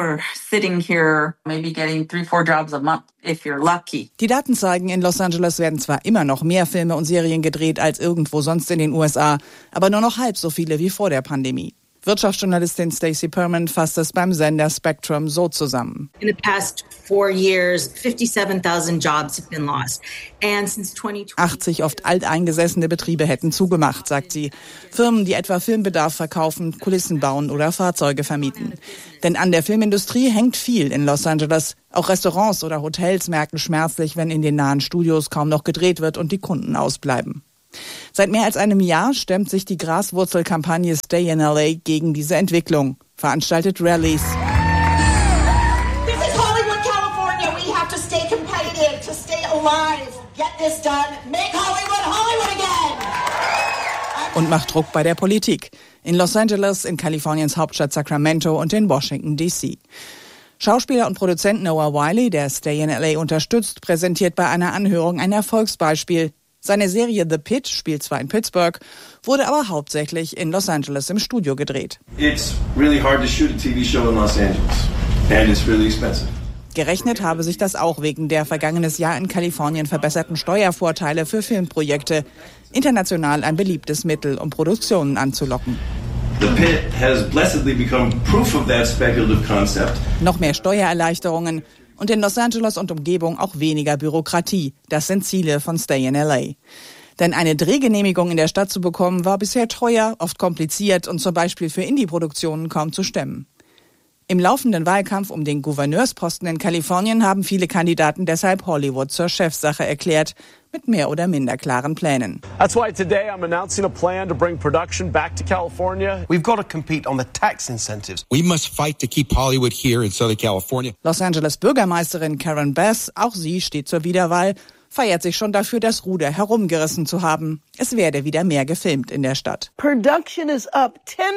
Die Daten zeigen, in Los Angeles werden zwar immer noch mehr Filme und Serien gedreht als irgendwo sonst in den USA, aber nur noch halb so viele wie vor der Pandemie. Wirtschaftsjournalistin Stacey Perman fasst es beim Sender Spectrum so zusammen. In the past 4 years, 57,000 jobs have been lost. And since 2020 80 oft alteingesessene Betriebe hätten zugemacht, sagt sie. Firmen, die etwa Filmbedarf verkaufen, Kulissen bauen oder Fahrzeuge vermieten. Denn an der Filmindustrie hängt viel in Los Angeles. Auch Restaurants oder Hotels merken schmerzlich, wenn in den nahen Studios kaum noch gedreht wird und die Kunden ausbleiben. Seit mehr als einem Jahr stemmt sich die Graswurzelkampagne Stay in LA gegen diese Entwicklung, veranstaltet Rallies. This is Hollywood, California. We have to stay competitive, to stay alive. Get this done. Make Hollywood Hollywood again. Und macht Druck bei der Politik. In Los Angeles, in Kaliforniens Hauptstadt Sacramento und in Washington, D.C. Schauspieler und Produzent Noah Wiley, der Stay in LA unterstützt, präsentiert bei einer Anhörung ein Erfolgsbeispiel. Seine Serie The Pit spielt zwar in Pittsburgh, wurde aber hauptsächlich in Los Angeles im Studio gedreht. It's really hard to shoot a TV show in Los Angeles and it's really expensive. Gerechnet habe sich das auch wegen der vergangenes Jahr in Kalifornien verbesserten Steuervorteile für Filmprojekte. International ein beliebtes Mittel, um Produktionen anzulocken. The Pit has blessedly become proof of that speculative concept. Noch mehr Steuererleichterungen. Und in Los Angeles und Umgebung auch weniger Bürokratie. Das sind Ziele von Stay in LA. Denn eine Drehgenehmigung in der Stadt zu bekommen, war bisher teuer, oft kompliziert und zum Beispiel für Indie-Produktionen kaum zu stemmen. Im laufenden Wahlkampf um den Gouverneursposten in Kalifornien haben viele Kandidaten deshalb Hollywood zur Chefsache erklärt, mit mehr oder minder klaren Plänen. That's why today I'm announcing a plan to bring production back to California. We've got to compete on the tax incentives. We must fight to keep Hollywood here in Southern California. Los Angeles Bürgermeisterin Karen Bass, auch sie steht zur Wiederwahl, feiert sich schon dafür, das Ruder herumgerissen zu haben. Es werde wieder mehr gefilmt in der Stadt. Production is up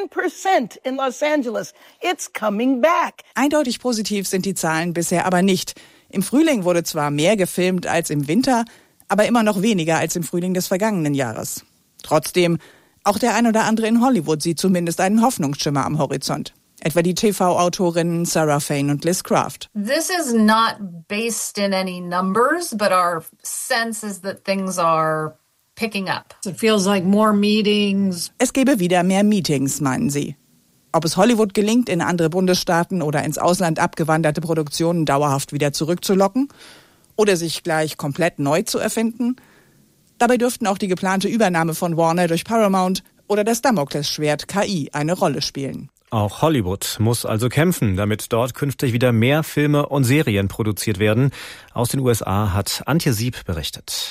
10% in Los Angeles. It's coming back. Eindeutig positiv sind die Zahlen bisher aber nicht. Im Frühling wurde zwar mehr gefilmt als im Winter, aber immer noch weniger als im Frühling des vergangenen Jahres. Trotzdem, auch der ein oder andere in Hollywood sieht zumindest einen Hoffnungsschimmer am Horizont. Etwa die TV-Autorinnen Sarah Fain und Liz Craft. This is not based in any numbers, but our sense is that things are picking up. It feels like more meetings. Es gebe wieder mehr Meetings, meinen sie. Ob es Hollywood gelingt, in andere Bundesstaaten oder ins Ausland abgewanderte Produktionen dauerhaft wieder zurückzulocken oder sich gleich komplett neu zu erfinden? Dabei dürften auch die geplante Übernahme von Warner durch Paramount oder das Damoklesschwert KI eine Rolle spielen. Auch Hollywood muss also kämpfen, damit dort künftig wieder mehr Filme und Serien produziert werden. Aus den USA hat Antje Sieb berichtet.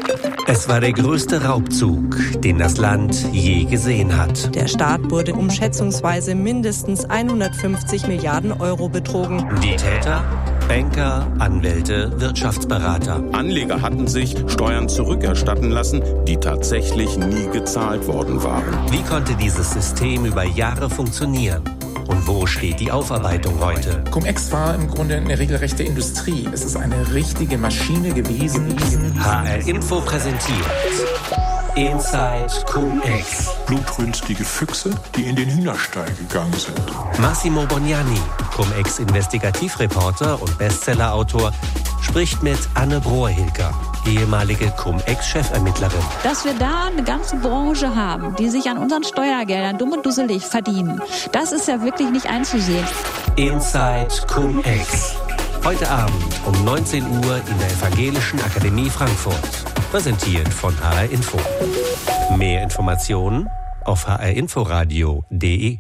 Es war der größte Raubzug, den das Land je gesehen hat. Der Staat wurde um schätzungsweise mindestens 150 Milliarden Euro betrogen. Die Täter? Banker, Anwälte, Wirtschaftsberater. Anleger hatten sich Steuern zurückerstatten lassen, die tatsächlich nie gezahlt worden waren. Wie konnte dieses System über Jahre funktionieren? Und wo steht die Aufarbeitung heute? Cum-Ex war im Grunde eine regelrechte Industrie. Es ist eine richtige Maschine gewesen. HR Info präsentiert Inside Cum-Ex. Blutrünstige Füchse, die in den Hühnerstall gegangen sind. Massimo Bognani, Cum-Ex-Investigativreporter und Bestsellerautor, spricht mit Anne Brohr-Hilger, ehemalige Cum-Ex-Chefermittlerin. Dass wir da eine ganze Branche haben, die sich an unseren Steuergeldern dumm und dusselig verdienen, das ist ja wirklich nicht einzusehen. Inside Cum-Ex. Heute Abend um 19 Uhr in der Evangelischen Akademie Frankfurt. Präsentiert von HR Info. Mehr Informationen auf hrinforadio.de.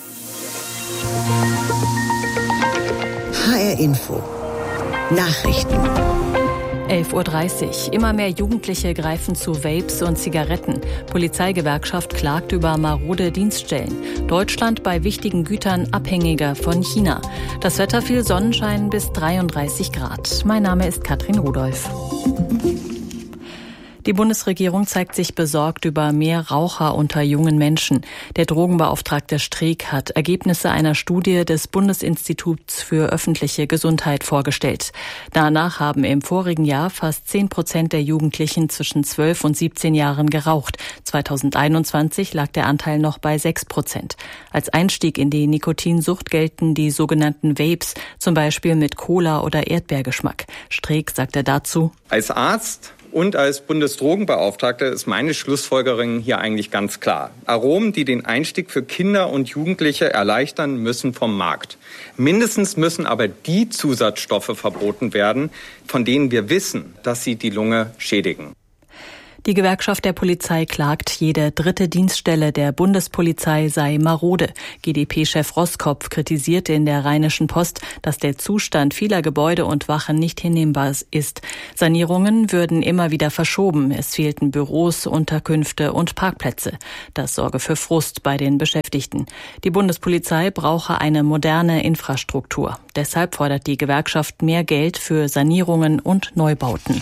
HR Info. Nachrichten. 11:30 Uhr. Immer mehr Jugendliche greifen zu Vapes und Zigaretten. Polizeigewerkschaft klagt über marode Dienststellen. Deutschland bei wichtigen Gütern abhängiger von China. Das Wetter viel Sonnenschein bis 33 Grad. Mein Name ist Katrin Rudolph. Die Bundesregierung zeigt sich besorgt über mehr Raucher unter jungen Menschen. Der Drogenbeauftragte Streeck hat Ergebnisse einer Studie des Bundesinstituts für öffentliche Gesundheit vorgestellt. Danach haben im vorigen Jahr fast 10% der Jugendlichen zwischen 12 und 17 Jahren geraucht. 2021 lag der Anteil noch bei 6%. Als Einstieg in die Nikotinsucht gelten die sogenannten Vapes, zum Beispiel mit Cola oder Erdbeergeschmack. Streeck sagte dazu: Als Arzt und als Bundesdrogenbeauftragter ist meine Schlussfolgerung hier eigentlich ganz klar. Aromen, die den Einstieg für Kinder und Jugendliche erleichtern, müssen vom Markt. Mindestens müssen aber die Zusatzstoffe verboten werden, von denen wir wissen, dass sie die Lunge schädigen. Die Gewerkschaft der Polizei klagt, jede dritte Dienststelle der Bundespolizei sei marode. GdP-Chef Roskopf kritisiert in der Rheinischen Post, dass der Zustand vieler Gebäude und Wachen nicht hinnehmbar ist. Sanierungen würden immer wieder verschoben. Es fehlten Büros, Unterkünfte und Parkplätze. Das sorge für Frust bei den Beschäftigten. Die Bundespolizei brauche eine moderne Infrastruktur. Deshalb fordert die Gewerkschaft mehr Geld für Sanierungen und Neubauten.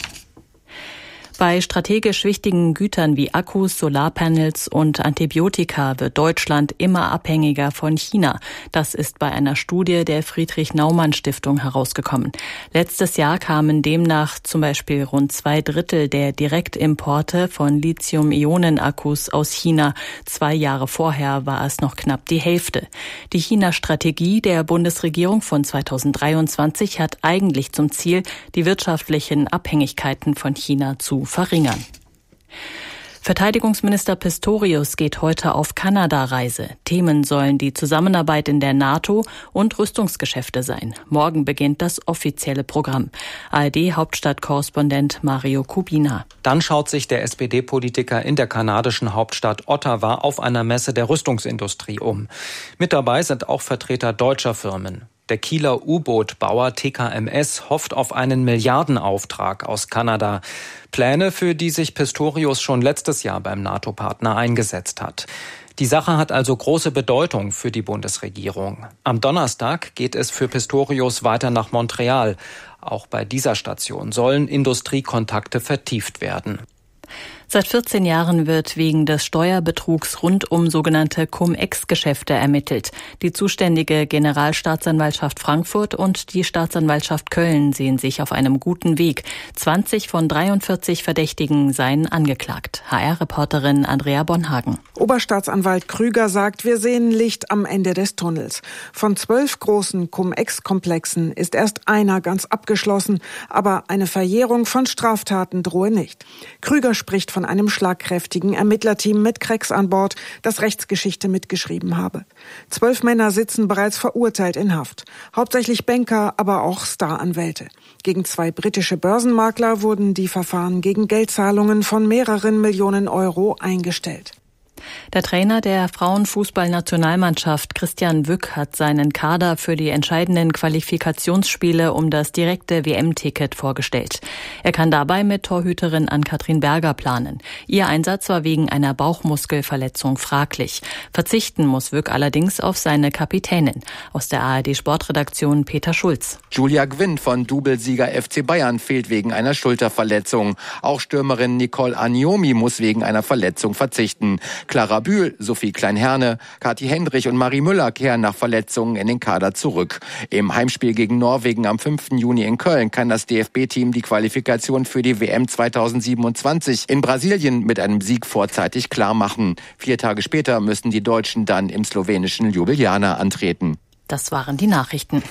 Bei strategisch wichtigen Gütern wie Akkus, Solarpanels und Antibiotika wird Deutschland immer abhängiger von China. Das ist bei einer Studie der Friedrich-Naumann-Stiftung herausgekommen. Letztes Jahr kamen demnach zum Beispiel rund 2/3 der Direktimporte von Lithium-Ionen-Akkus aus China. 2 Jahre vorher war es noch knapp die Hälfte. Die China-Strategie der Bundesregierung von 2023 hat eigentlich zum Ziel, die wirtschaftlichen Abhängigkeiten von China zu verringern. Verteidigungsminister Pistorius geht heute auf Kanada-Reise. Themen sollen die Zusammenarbeit in der NATO und Rüstungsgeschäfte sein. Morgen beginnt das offizielle Programm. ARD-Hauptstadtkorrespondent Mario Kubina. Dann schaut sich der SPD-Politiker in der kanadischen Hauptstadt Ottawa auf einer Messe der Rüstungsindustrie um. Mit dabei sind auch Vertreter deutscher Firmen. Der Kieler U-Boot-Bauer TKMS hofft auf einen Milliardenauftrag aus Kanada. Pläne, für die sich Pistorius schon letztes Jahr beim NATO-Partner eingesetzt hat. Die Sache hat also große Bedeutung für die Bundesregierung. Am Donnerstag geht es für Pistorius weiter nach Montreal. Auch bei dieser Station sollen Industriekontakte vertieft werden. Seit 14 Jahren wird wegen des Steuerbetrugs rund um sogenannte Cum-Ex-Geschäfte ermittelt. Die zuständige Generalstaatsanwaltschaft Frankfurt und die Staatsanwaltschaft Köln sehen sich auf einem guten Weg. 20 von 43 Verdächtigen seien angeklagt. HR-Reporterin Andrea Bonhagen. Oberstaatsanwalt Krüger sagt, wir sehen Licht am Ende des Tunnels. Von 12 großen Cum-Ex-Komplexen ist erst einer ganz abgeschlossen, aber eine Verjährung von Straftaten drohe nicht. Krüger spricht von einem schlagkräftigen Ermittlerteam mit Cracks an Bord, das Rechtsgeschichte mitgeschrieben habe. 12 Männer sitzen bereits verurteilt in Haft. Hauptsächlich Banker, aber auch Staranwälte. Gegen 2 britische Börsenmakler wurden die Verfahren gegen Geldzahlungen von mehreren Millionen Euro eingestellt. Der Trainer der Frauenfußballnationalmannschaft Christian Wück hat seinen Kader für die entscheidenden Qualifikationsspiele um das direkte WM-Ticket vorgestellt. Er kann dabei mit Torhüterin Ann-Kathrin Berger planen. Ihr Einsatz war wegen einer Bauchmuskelverletzung fraglich. Verzichten muss Wück allerdings auf seine Kapitänin. Aus der ARD-Sportredaktion Peter Schulz. Julia Gwynn von Doublesieger FC Bayern fehlt wegen einer Schulterverletzung. Auch Stürmerin Nicole Agnomi muss wegen einer Verletzung verzichten. Clara Bühl, Sophie Klein-Herne, Kathi Hendrich und Marie Müller kehren nach Verletzungen in den Kader zurück. Im Heimspiel gegen Norwegen am 5. Juni in Köln kann das DFB-Team die Qualifikation für die WM 2027 in Brasilien mit einem Sieg vorzeitig klarmachen. 4 Tage später müssen die Deutschen dann im slowenischen Ljubljana antreten. Das waren die Nachrichten.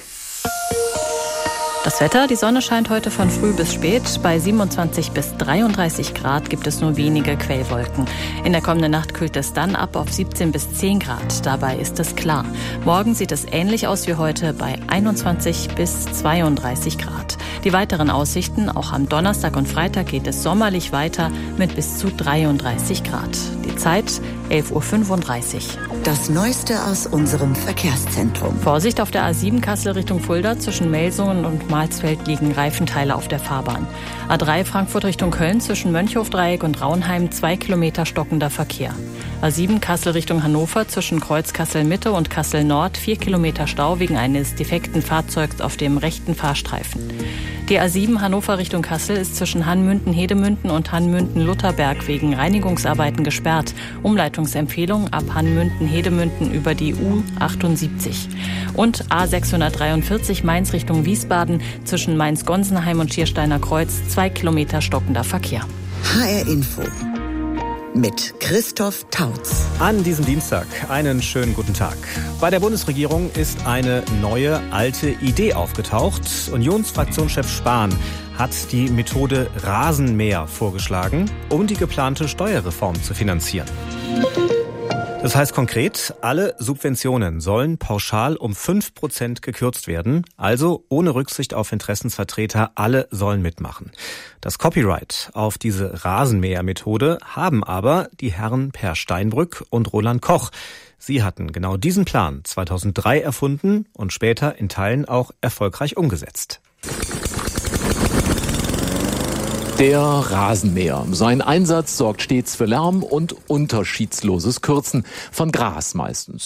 Das Wetter, die Sonne scheint heute von früh bis spät. Bei 27 bis 33 Grad gibt es nur wenige Quellwolken. In der kommenden Nacht kühlt es dann ab auf 17 bis 10 Grad. Dabei ist es klar. Morgen sieht es ähnlich aus wie heute bei 21 bis 32 Grad. Die weiteren Aussichten, auch am Donnerstag und Freitag geht es sommerlich weiter mit bis zu 33 Grad. Die Zeit 11.35 Uhr. Das Neueste aus unserem Verkehrszentrum. Vorsicht auf der A7 Kassel Richtung Fulda. Zwischen Melsungen und Mahlsfeld liegen Reifenteile auf der Fahrbahn. A3 Frankfurt Richtung Köln zwischen Mönchhofdreieck und Raunheim 2 Kilometer stockender Verkehr. A7 Kassel Richtung Hannover zwischen Kreuz Kassel Mitte und Kassel Nord 4 Kilometer Stau wegen eines defekten Fahrzeugs auf dem rechten Fahrstreifen. Die A7 Hannover Richtung Kassel ist zwischen Hannmünden-Hedemünden und Hannmünden-Lutherberg wegen Reinigungsarbeiten gesperrt. Umleitungsempfehlung ab Hannmünden-Hedemünden über die U78. Und A643 Mainz Richtung Wiesbaden zwischen Mainz-Gonsenheim und Schiersteiner Kreuz 2 Kilometer stockender Verkehr. HR Info mit Christoph Tautz. An diesem Dienstag einen schönen guten Tag. Bei der Bundesregierung ist eine neue, alte Idee aufgetaucht. Unionsfraktionschef Spahn hat die Methode Rasenmäher vorgeschlagen, um die geplante Steuerreform zu finanzieren. Das heißt konkret, alle Subventionen sollen pauschal um 5% gekürzt werden, also ohne Rücksicht auf Interessensvertreter, alle sollen mitmachen. Das Copyright auf diese Rasenmähermethode haben aber die Herren Per Steinbrück und Roland Koch. Sie hatten genau diesen Plan 2003 erfunden und später in Teilen auch erfolgreich umgesetzt. Der Rasenmäher. Sein Einsatz sorgt stets für Lärm und unterschiedsloses Kürzen von Gras meistens.